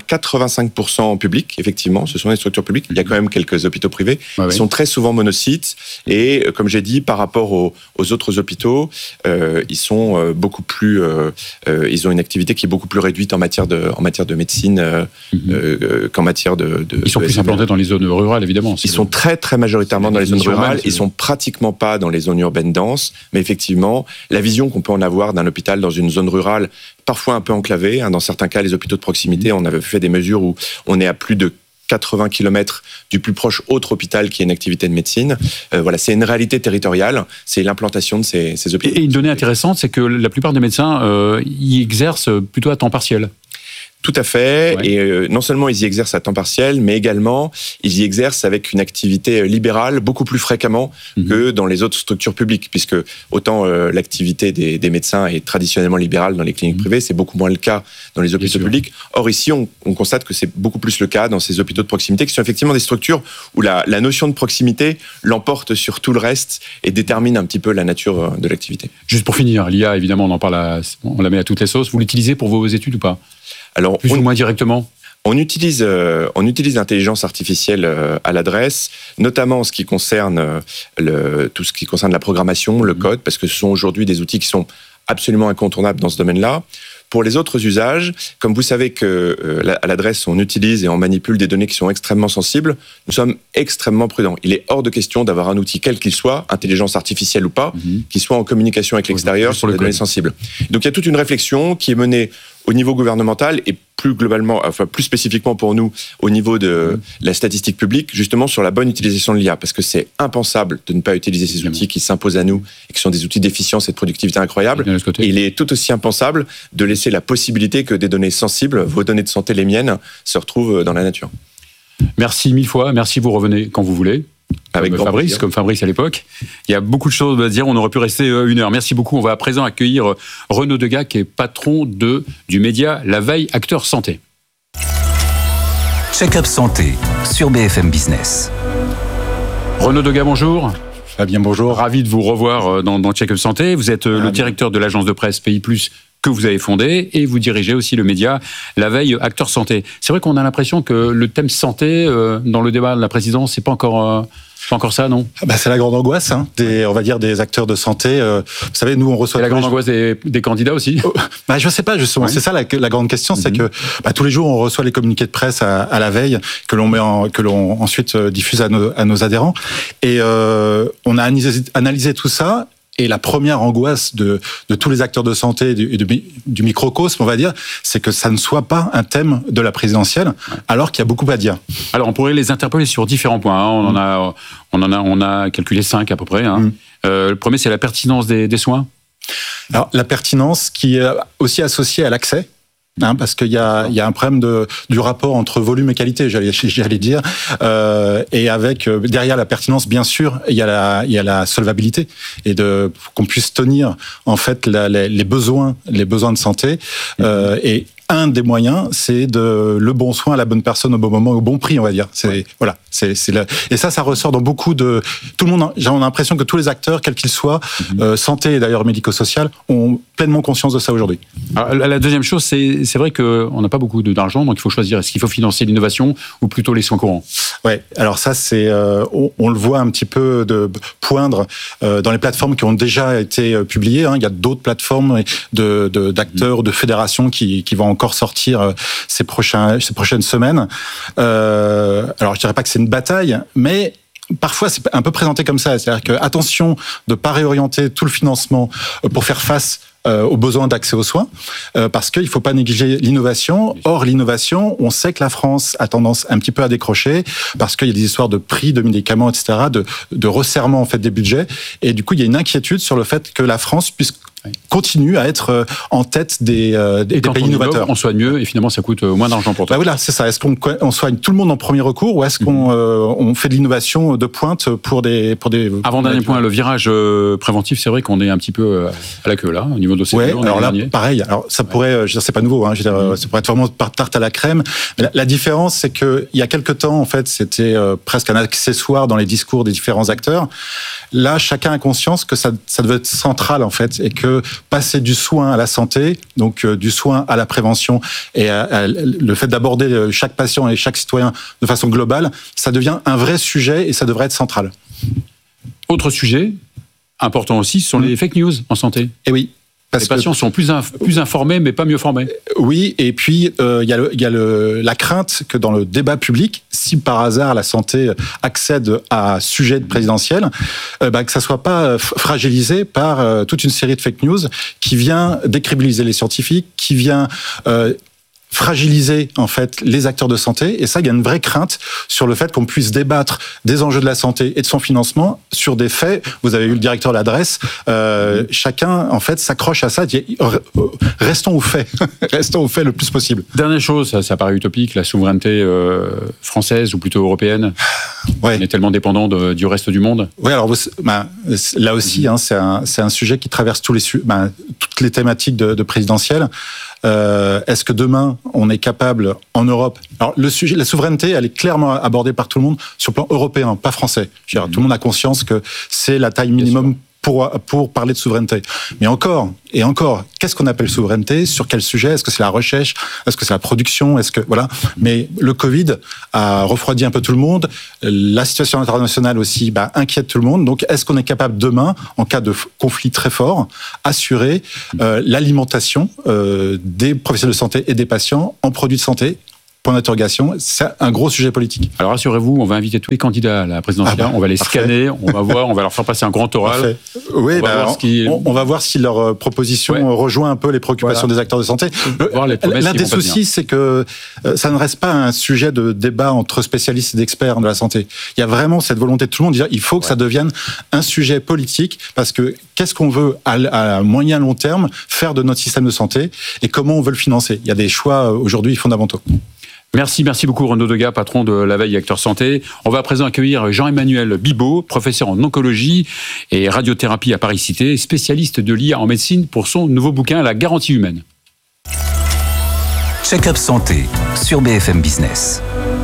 85% en public, effectivement, ce sont des structures publiques. Il y a quand même quelques hôpitaux privés. Ils sont très souvent monocytes et, comme j'ai dit, par rapport aux autres hôpitaux, ils sont beaucoup plus, ils ont une activité qui est beaucoup plus réduite en matière de médecine qu'en matière de ils sont plus implantés dans les zones rurales, évidemment. Ils sont très, très majoritairement dans les zones rurales. Ils sont pratiquement pas dans les zones urbaines denses. Mais effectivement, la vision qu'on peut en avoir d'un hôpital dans une zone rurale, parfois un peu enclavée, dans certains cas, les hôpitaux de proximité, on avait fait des mesures où on est à plus de 80 km du plus proche autre hôpital qui est une activité de médecine. Voilà, c'est une réalité territoriale, c'est l'implantation de ces hôpitaux. Et une donnée intéressante, c'est que la plupart des médecins y exercent plutôt à temps partiel. Tout à fait. Ouais. Et non seulement ils y exercent à temps partiel, mais également ils y exercent avec une activité libérale beaucoup plus fréquemment que dans les autres structures publiques, puisque autant l'activité des médecins est traditionnellement libérale dans les cliniques privées, c'est beaucoup moins le cas dans les hôpitaux publics. Or ici, on constate que c'est beaucoup plus le cas dans ces hôpitaux de proximité, qui sont effectivement des structures où la notion de proximité l'emporte sur tout le reste et détermine un petit peu la nature de l'activité. Juste pour finir, l'IA, évidemment, on en parle, on la met à toutes les sauces. Vous l'utilisez pour vos études ou pas ? Alors, plus ou moins directement. On utilise l'intelligence artificielle à l'adresse, notamment en ce qui concerne tout ce qui concerne la programmation, le code, parce que ce sont aujourd'hui des outils qui sont absolument incontournables dans ce domaine-là. Pour les autres usages, comme vous savez à l'adresse, on utilise et on manipule des données qui sont extrêmement sensibles, nous sommes extrêmement prudents. Il est hors de question d'avoir un outil, quel qu'il soit, intelligence artificielle ou pas, qui soit en communication avec l'extérieur sur les données sensibles. Donc il y a toute une réflexion qui est menée au niveau gouvernemental et plus globalement, enfin plus spécifiquement pour nous, au niveau de la statistique publique, justement sur la bonne utilisation de l'IA, parce que c'est impensable de ne pas utiliser ces outils qui s'imposent à nous et qui sont des outils d'efficience et de productivité incroyables. Et il est tout aussi impensable de laisser la possibilité que des données sensibles, vos données de santé, les miennes, se retrouvent dans la nature. Merci 1000 fois, merci, vous revenez quand vous voulez. Avec comme Fabrice à l'époque. Il y a beaucoup de choses à dire, on aurait pu rester 1 heure. Merci beaucoup. On va à présent accueillir Renaud Degas, qui est patron du média La Veille, acteur santé. Check-up santé sur BFM Business. Renaud Degas, bonjour. Bien, bonjour. Ravi de vous revoir dans Check-up santé. Vous êtes le directeur de l'agence de presse Pays Plus que vous avez fondé, et vous dirigez aussi le média La Veille, acteur santé. C'est vrai qu'on a l'impression que le thème santé, dans le débat de la présidence, c'est pas encore ça, non ? C'est la grande angoisse, on va dire, des acteurs de santé. Vous savez, nous, on reçoit... C'est la grande angoisse des candidats aussi ? Je sais pas, justement. Ouais. C'est ça la grande question, c'est que tous les jours, on reçoit les communiqués de presse à la veille, que l'on ensuite diffuse à nos adhérents. Et on a analysé tout ça. Et la première angoisse de tous les acteurs de santé et du microcosme, on va dire, c'est que ça ne soit pas un thème de la présidentielle, alors qu'il y a beaucoup à dire. Alors, on pourrait les interpeller sur différents points. On a calculé 5 à peu près. Le premier, c'est la pertinence des soins. Alors, la pertinence qui est aussi associée à l'accès. Parce qu'il y a un problème du rapport entre volume et qualité, j'allais dire, et avec derrière la pertinence, bien sûr, il y a la solvabilité et qu'on puisse tenir en fait les besoins de santé et un des moyens, c'est le bon soin à la bonne personne au bon moment, au bon prix, on va dire. Et ça ressort dans beaucoup de tout le monde. J'ai l'impression que tous les acteurs, quels qu'ils soient, santé et d'ailleurs médico-social, ont pleinement conscience de ça aujourd'hui. Alors, la deuxième chose, c'est vrai qu'on n'a pas beaucoup d'argent, donc il faut choisir. Est-ce qu'il faut financer l'innovation ou plutôt les soins courants ? Ouais. Alors ça, c'est on le voit un petit peu de poindre dans les plateformes qui ont déjà été publiées. Il y a d'autres plateformes d'acteurs, de fédérations qui vont encore sortir ces prochaines semaines. Alors, je dirais pas que c'est une bataille, mais parfois, c'est un peu présenté comme ça. C'est-à-dire que, attention de pas réorienter tout le financement pour faire face aux besoins d'accès aux soins, parce qu'il ne faut pas négliger l'innovation. Or, l'innovation, on sait que la France a tendance un petit peu à décrocher, parce qu'il y a des histoires de prix de médicaments, etc., de resserrement en fait des budgets. Et du coup, il y a une inquiétude sur le fait que la France puisse continue à être en tête des pays innovateurs. On soigne mieux et finalement ça coûte moins d'argent pour toi. Voilà, c'est ça. Est-ce qu'on soigne tout le monde en premier recours ou est-ce qu'on fait de l'innovation de pointe pour des... Avant-dernier point, le virage préventif, c'est vrai qu'on est un petit peu à la queue là, au niveau de ces alors là, pareil. Alors ça pourrait, je veux dire, c'est pas nouveau. Ça pourrait être vraiment par tarte à la crème. Mais la différence, c'est que il y a quelque temps, en fait, c'était presque un accessoire dans les discours des différents acteurs. Là, chacun a conscience que ça devait être central, en fait, et que passer du soin à la santé, donc du soin à la prévention, et le fait d'aborder chaque patient et chaque citoyen de façon globale, ça devient un vrai sujet et ça devrait être central. Autre sujet important aussi, ce sont les fake news en santé. Et oui. Les patients sont plus informés, mais pas mieux formés. Oui, et puis il y a la crainte que dans le débat public, si par hasard la santé accède à sujet présidentiel, que ça soit pas fragilisé par toute une série de fake news qui vient décrédibiliser les scientifiques, qui vient fragiliser en fait les acteurs de santé. Et ça, il y a une vraie crainte sur le fait qu'on puisse débattre des enjeux de la santé et de son financement sur des faits. Vous avez eu le directeur de l'adresse. Chacun en fait s'accroche à ça. Restons aux faits, restons aux faits le plus possible. Dernière chose, ça paraît utopique, la souveraineté française ou plutôt européenne. Ouais. On est tellement dépendant du reste du monde. Oui, alors là aussi, c'est un sujet qui traverse toutes les thématiques de présidentielle. Est-ce que demain, on est capable, en Europe... Alors, la souveraineté, elle est clairement abordée par tout le monde sur le plan européen, pas français. Tout le monde a conscience que c'est la taille minimum pour parler de souveraineté. Mais encore, qu'est-ce qu'on appelle souveraineté? Sur quel sujet? Est-ce que c'est la recherche? Est-ce que c'est la production? Voilà. Mais le Covid a refroidi un peu tout le monde. La situation internationale aussi inquiète tout le monde. Donc, est-ce qu'on est capable demain, en cas de conflit très fort, assurer l'alimentation des professionnels de santé et des patients en produits de santé? Point d'interrogation, c'est un gros sujet politique. Alors rassurez-vous, on va inviter tous les candidats à la présidentielle, on va les scanner, on va voir, on va leur faire passer un grand oral. Oui, on va voir si leur proposition rejoint un peu les préoccupations des acteurs de santé. L'un des soucis, c'est que ça ne reste pas un sujet de débat entre spécialistes et d'experts de la santé. Il y a vraiment cette volonté de tout le monde de dire il faut que ça devienne un sujet politique, parce que qu'est-ce qu'on veut à moyen long terme faire de notre système de santé et comment on veut le financer. Il y a des choix aujourd'hui fondamentaux. Merci beaucoup Renaud Degas, patron de La Veille Acteur Santé. On va à présent accueillir Jean-Emmanuel Bibaud, professeur en oncologie et radiothérapie à Paris-Cité, spécialiste de l'IA en médecine pour son nouveau bouquin La garantie humaine. Check-up santé sur BFM Business.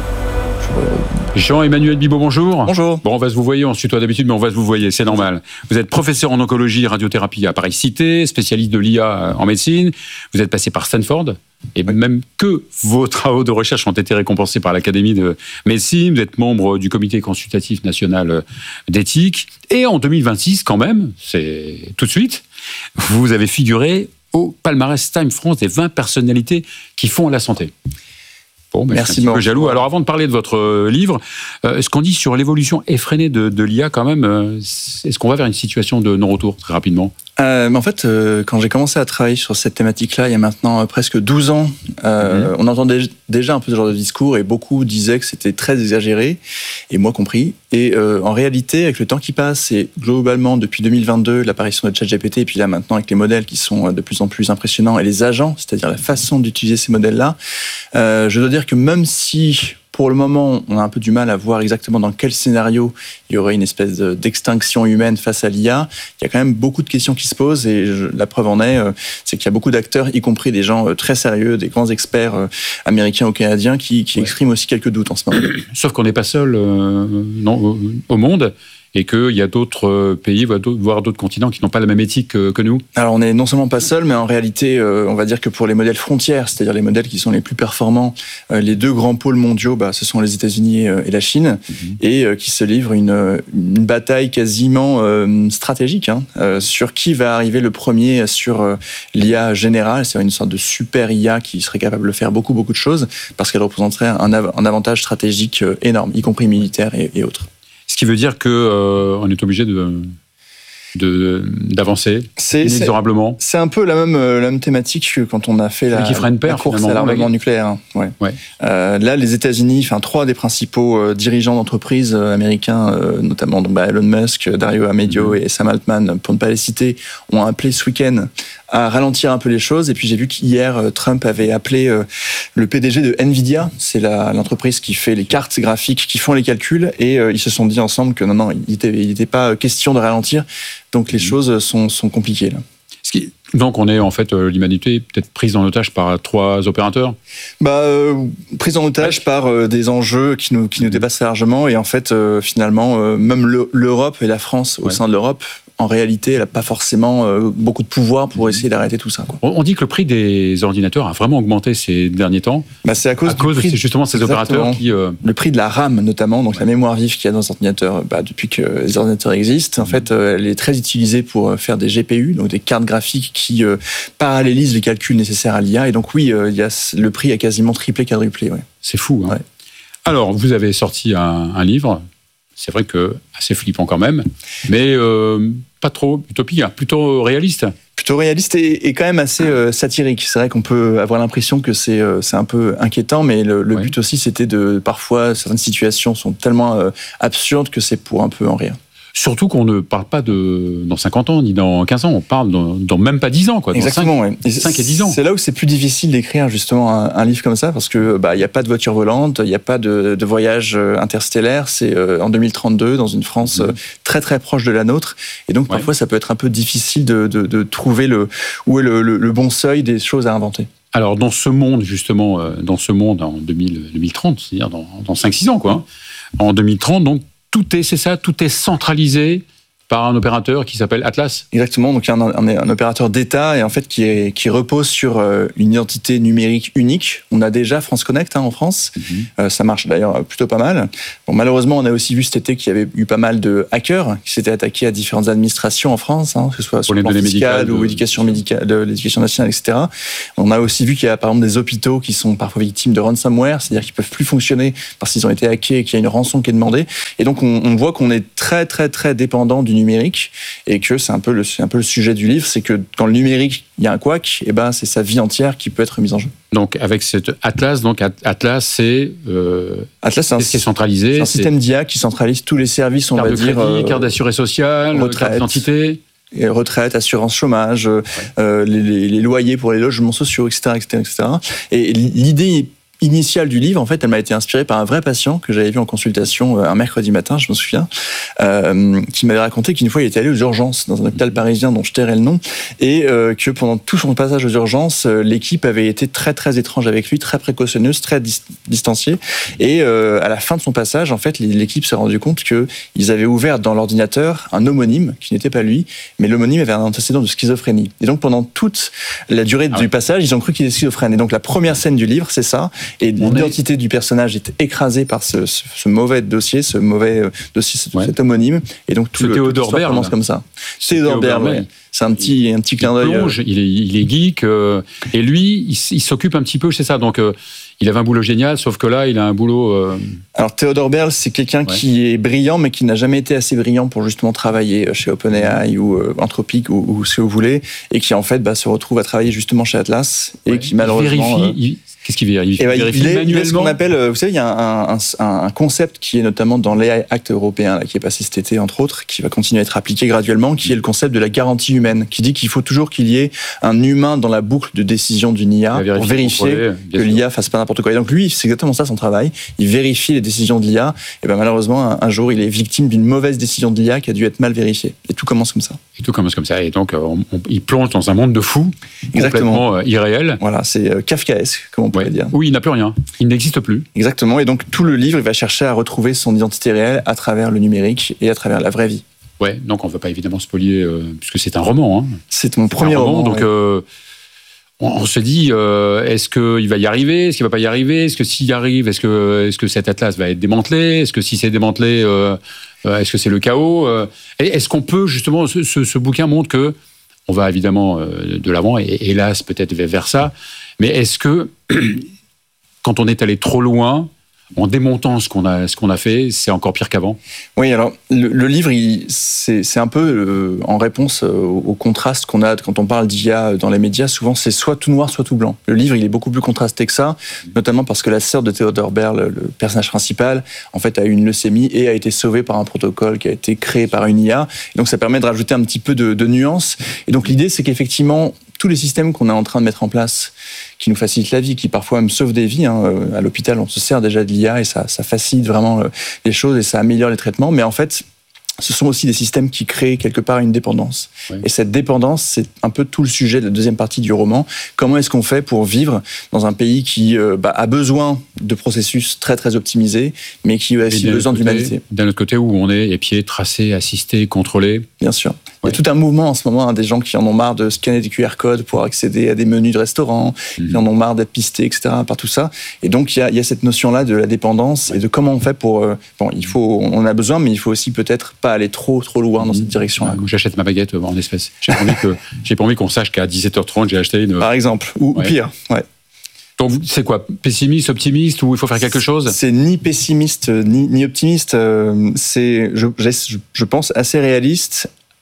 Jean-Emmanuel Bibaud, bonjour. Bonjour. Bon, on va se vous voyer, on se tutoie d'habitude, mais on va se vous voyer, c'est normal. Vous êtes professeur en oncologie et radiothérapie à Paris-Cité, spécialiste de l'IA en médecine. Vous êtes passé par Stanford, et même que vos travaux de recherche ont été récompensés par l'Académie de médecine. Vous êtes membre du Comité consultatif national d'éthique. Et en 2026, quand même, c'est tout de suite, vous avez figuré au palmarès Time France des 20 personnalités qui font la santé. Bon, merci, je suis un petit peu jaloux. Alors, avant de parler de votre livre, ce qu'on dit sur l'évolution effrénée de l'IA, quand même, est-ce qu'on va vers une situation de non-retour très rapidement? En fait, quand j'ai commencé à travailler sur cette thématique-là, il y a maintenant presque 12 ans, on entendait déjà un peu ce genre de discours et beaucoup disaient que c'était très exagéré, et moi compris. Et en réalité, avec le temps qui passe, et globalement depuis 2022, l'apparition de ChatGPT, et puis là maintenant avec les modèles qui sont de plus en plus impressionnants, et les agents, c'est-à-dire la façon d'utiliser ces modèles-là, je dois dire que même si... Pour le moment, on a un peu du mal à voir exactement dans quel scénario il y aurait une espèce d'extinction humaine face à l'IA. Il y a quand même beaucoup de questions qui se posent et la preuve en est, c'est qu'il y a beaucoup d'acteurs, y compris des gens très sérieux, des grands experts américains ou canadiens qui expriment aussi quelques doutes en ce moment. Sauf qu'on n'est pas seul au monde. Et qu'il y a d'autres pays, voire d'autres continents qui n'ont pas la même éthique que nous. Alors on n'est non seulement pas seul, mais en réalité, on va dire que pour les modèles frontières, c'est-à-dire les modèles qui sont les plus performants, les deux grands pôles mondiaux, ce sont les États-Unis et la Chine, et qui se livrent une bataille quasiment stratégique sur qui va arriver le premier sur l'IA générale, c'est une sorte de super IA qui serait capable de faire beaucoup de choses, parce qu'elle représenterait un avantage stratégique énorme, y compris militaire et autres. Ce qui veut dire qu'on est obligé d'avancer inexorablement. C'est un peu la même thématique que quand on a fait la course à l'armement nucléaire. Ouais. Là, les États-Unis, 3 des principaux dirigeants d'entreprises américains, notamment Elon Musk, Dario Amedeo et Sam Altman, pour ne pas les citer, ont appelé ce week-end à ralentir un peu les choses. Et puis j'ai vu qu'hier, Trump avait appelé le PDG de Nvidia, c'est l'entreprise qui fait les cartes graphiques, qui font les calculs, et ils se sont dit ensemble que non, il n'était pas question de ralentir. Donc les choses sont compliquées là. Donc on est en fait, l'humanité peut-être prise en otage par 3 opérateurs. Prise en otage par des enjeux qui nous dépassent largement, et en fait finalement même l'Europe et la France au sein de l'Europe, en réalité, elle n'a pas forcément beaucoup de pouvoir pour essayer d'arrêter tout ça. On dit que le prix des ordinateurs a vraiment augmenté ces derniers temps. C'est à cause de justement ces opérateurs qui... Le prix de la RAM, notamment, donc la mémoire vive qu'il y a dans les ordinateurs, depuis que les ordinateurs existent, en fait, elle est très utilisée pour faire des GPU, donc des cartes graphiques qui parallélisent les calculs nécessaires à l'IA. Et donc oui, le prix a quasiment triplé, quadruplé. Ouais. C'est fou. Ouais. Alors, vous avez sorti un livre. C'est vrai que assez flippant quand même, mais pas trop utopique, plutôt réaliste. plutôt réaliste et quand même assez satirique. C'est vrai qu'on peut avoir l'impression que c'est un peu inquiétant, mais le but aussi, c'était parfois, certaines situations sont tellement absurdes que c'est pour un peu en rire. Surtout qu'on ne parle pas dans 50 ans, ni dans 15 ans, on parle dans même pas 10 ans, quoi. Exactement, dans 5 et 10 ans. C'est là où c'est plus difficile d'écrire justement un livre comme ça, parce que il n'y a pas de voiture volante, il n'y a pas de voyage interstellaire, c'est en 2032, dans une France très très proche de la nôtre, et donc parfois ça peut être un peu difficile de trouver où est le bon seuil des choses à inventer. Alors, dans ce monde, justement, en 2030, c'est-à-dire dans 5-6 ans, quoi, en 2030, donc, tout est centralisé par un opérateur qui s'appelle Atlas. Exactement, donc il y a un opérateur d'État et en fait qui repose sur une identité numérique unique. On a déjà France Connect en France, ça marche d'ailleurs plutôt pas mal. Bon, malheureusement, on a aussi vu cet été qu'il y avait eu pas mal de hackers qui s'étaient attaqués à différentes administrations en France, que ce soit sur le plan fiscal ou l'éducation nationale, etc. On a aussi vu qu'il y a par exemple des hôpitaux qui sont parfois victimes de ransomware, c'est-à-dire qu'ils peuvent plus fonctionner parce qu'ils ont été hackés et qu'il y a une rançon qui est demandée. Et donc on voit qu'on est très très très dépendant du numérique et que c'est un peu le sujet du livre, c'est que quand le numérique, il y a un couac, et ben c'est sa vie entière qui peut être mise en jeu. Donc avec cet Atlas, Atlas c'est ce qui est centralisé. C'est un système d'IA qui centralise tous les services, on va dire, carte d'assurance sociale, retraite, carte d'identité. Et retraite, assurance chômage, les loyers pour les logements sociaux, etc. Et l'idée initiale du livre, en fait, elle m'a été inspirée par un vrai patient que j'avais vu en consultation un mercredi matin, je me souviens, qui m'avait raconté qu'une fois il était allé aux urgences dans un hôpital parisien dont je tairai le nom, et que pendant tout son passage aux urgences, l'équipe avait été très très étrange avec lui, très précautionneuse, très distanciée, et à la fin de son passage, en fait, l'équipe s'est rendu compte qu'ils avaient ouvert dans l'ordinateur un homonyme qui n'était pas lui, mais l'homonyme avait un antécédent de schizophrénie. Et donc pendant toute la durée du passage, ils ont cru qu'il était schizophrène. Et donc la première scène du livre, c'est ça. Et l'identité du personnage est écrasée par ce mauvais dossier, cet homonyme. Et donc tout Théodore Berle commence comme ça. Théodore Berle, c'est un petit clin d'œil. Il est geek, et lui, il s'occupe un petit peu, c'est ça. Donc il avait un boulot génial, sauf que là, il a un boulot... Alors Théodore Berle, c'est quelqu'un qui est brillant, mais qui n'a jamais été assez brillant pour justement travailler chez OpenAI ou Anthropic ou ce que vous voulez, et qui en fait se retrouve à travailler justement chez Atlas, et qui malheureusement... Qu'est-ce qu'il vérifie? Il vérifie ce qu'on appelle, vous savez, il y a un concept qui est notamment dans l'AI Act européen, qui est passé cet été, entre autres, qui va continuer à être appliqué graduellement, qui est le concept de la garantie humaine, qui dit qu'il faut toujours qu'il y ait un humain dans la boucle de décision d'une IA pour vérifier que l'IA fasse pas n'importe quoi. Et donc lui, c'est exactement ça son travail. Il vérifie les décisions de l'IA. Et malheureusement, un jour, il est victime d'une mauvaise décision de l'IA qui a dû être mal vérifiée. Et tout commence comme ça. Et donc, il plonge dans un monde de fous, complètement irréel. Voilà, c'est kafkaesque, comme on pourrait dire. Oui, il n'a plus rien. Il n'existe plus. Exactement. Et donc, tout le livre, il va chercher à retrouver son identité réelle à travers le numérique et à travers la vraie vie. Ouais, donc on ne va pas évidemment spoiler, puisque c'est un roman. C'est mon premier roman. Donc, on se dit, est-ce qu'il va y arriver? Est-ce qu'il ne va pas y arriver? Est-ce que s'il y arrive, est-ce que cet Atlas va être démantelé? Est-ce que si c'est démantelé, est-ce que c'est le chaos? Est-ce qu'on peut, justement, ce bouquin montre que on va évidemment de l'avant, et hélas, peut-être vers ça, mais est-ce que, quand on est allé trop loin, en démontant ce qu'on a fait, c'est encore pire qu'avant? Oui, alors le livre, c'est un peu en réponse au contraste qu'on a quand on parle d'IA dans les médias. Souvent, c'est soit tout noir, soit tout blanc. Le livre, il est beaucoup plus contrasté que ça, notamment parce que la sœur de Théodore Berle, le personnage principal, en fait, a eu une leucémie et a été sauvée par un protocole qui a été créé par une IA. Et donc, ça permet de rajouter un petit peu de nuance. Et donc, l'idée, c'est qu'effectivement, tous les systèmes qu'on est en train de mettre en place, qui nous facilitent la vie, qui parfois me sauvent des vies. À l'hôpital, on se sert déjà de l'IA et ça facilite vraiment les choses et ça améliore les traitements. Mais en fait, ce sont aussi des systèmes qui créent quelque part une dépendance. Oui. Et cette dépendance, c'est un peu tout le sujet de la deuxième partie du roman. Comment est-ce qu'on fait pour vivre dans un pays qui a besoin de processus très très optimisés, mais qui a aussi besoin d'humanité. D'un autre côté, où on est les pieds tracés, assistés, contrôlés. Bien sûr. Il y a tout un mouvement en ce moment, des gens qui en ont marre de scanner des QR codes pour accéder à des menus de restaurants, qui en ont marre d'être pistés, etc., par tout ça. Et donc, il y a cette notion-là de la dépendance et de comment on fait pour... on a besoin, mais il faut aussi peut-être pas aller trop loin dans cette direction-là. J'achète ma baguette en espèces. J'ai pas envie qu'on sache qu'à 17h30, j'ai acheté une... Par exemple, ou pire, ouais. Donc, c'est quoi? Pessimiste, optimiste, ou il faut faire quelque chose? C'est ni pessimiste, ni optimiste. C'est, je pense, assez réaliste,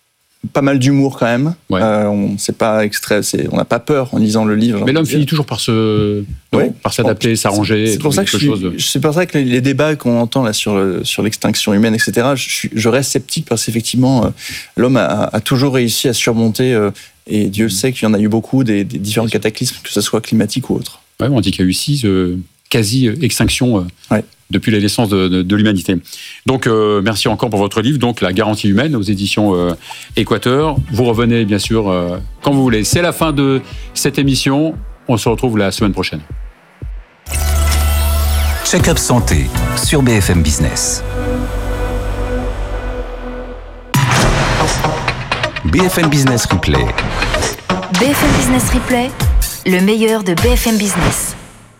pas mal d'humour quand même. Ouais. On n'a pas peur en lisant le livre. Mais l'homme finit toujours par s'adapter, s'arranger. C'est pour ça que les débats qu'on entend là sur l'extinction humaine, etc. Je reste sceptique parce qu'effectivement, l'homme a toujours réussi à surmonter. Et Dieu sait qu'il y en a eu beaucoup des différents cataclysmes, que ce soit climatique ou autre. Ouais, on dit qu'il y a eu 6 quasi-extinctions depuis la naissance de l'humanité. Donc, merci encore pour votre livre, donc La garantie humaine, aux éditions Équateur. Vous revenez, bien sûr, quand vous voulez. C'est la fin de cette émission. On se retrouve la semaine prochaine. Check-up santé sur BFM Business. BFM Business Replay. BFM Business Replay, le meilleur de BFM Business.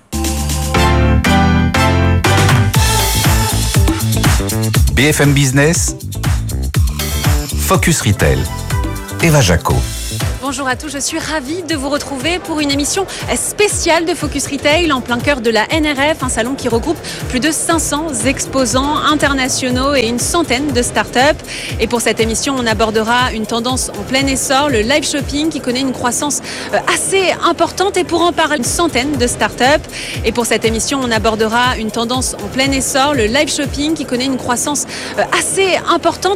BFM Business, Focus Retail, Eva Jaco. Bonjour à tous, je suis ravie de vous retrouver pour une émission spéciale de Focus Retail en plein cœur de la NRF, un salon qui regroupe plus de 500 exposants internationaux et une centaine de startups. Et pour cette émission, on abordera une tendance en plein essor, le live shopping qui connaît une croissance assez importante. Et pour en parler, une centaine de startups. Et pour cette émission, on abordera une tendance en plein essor, le live shopping qui connaît une croissance assez importante.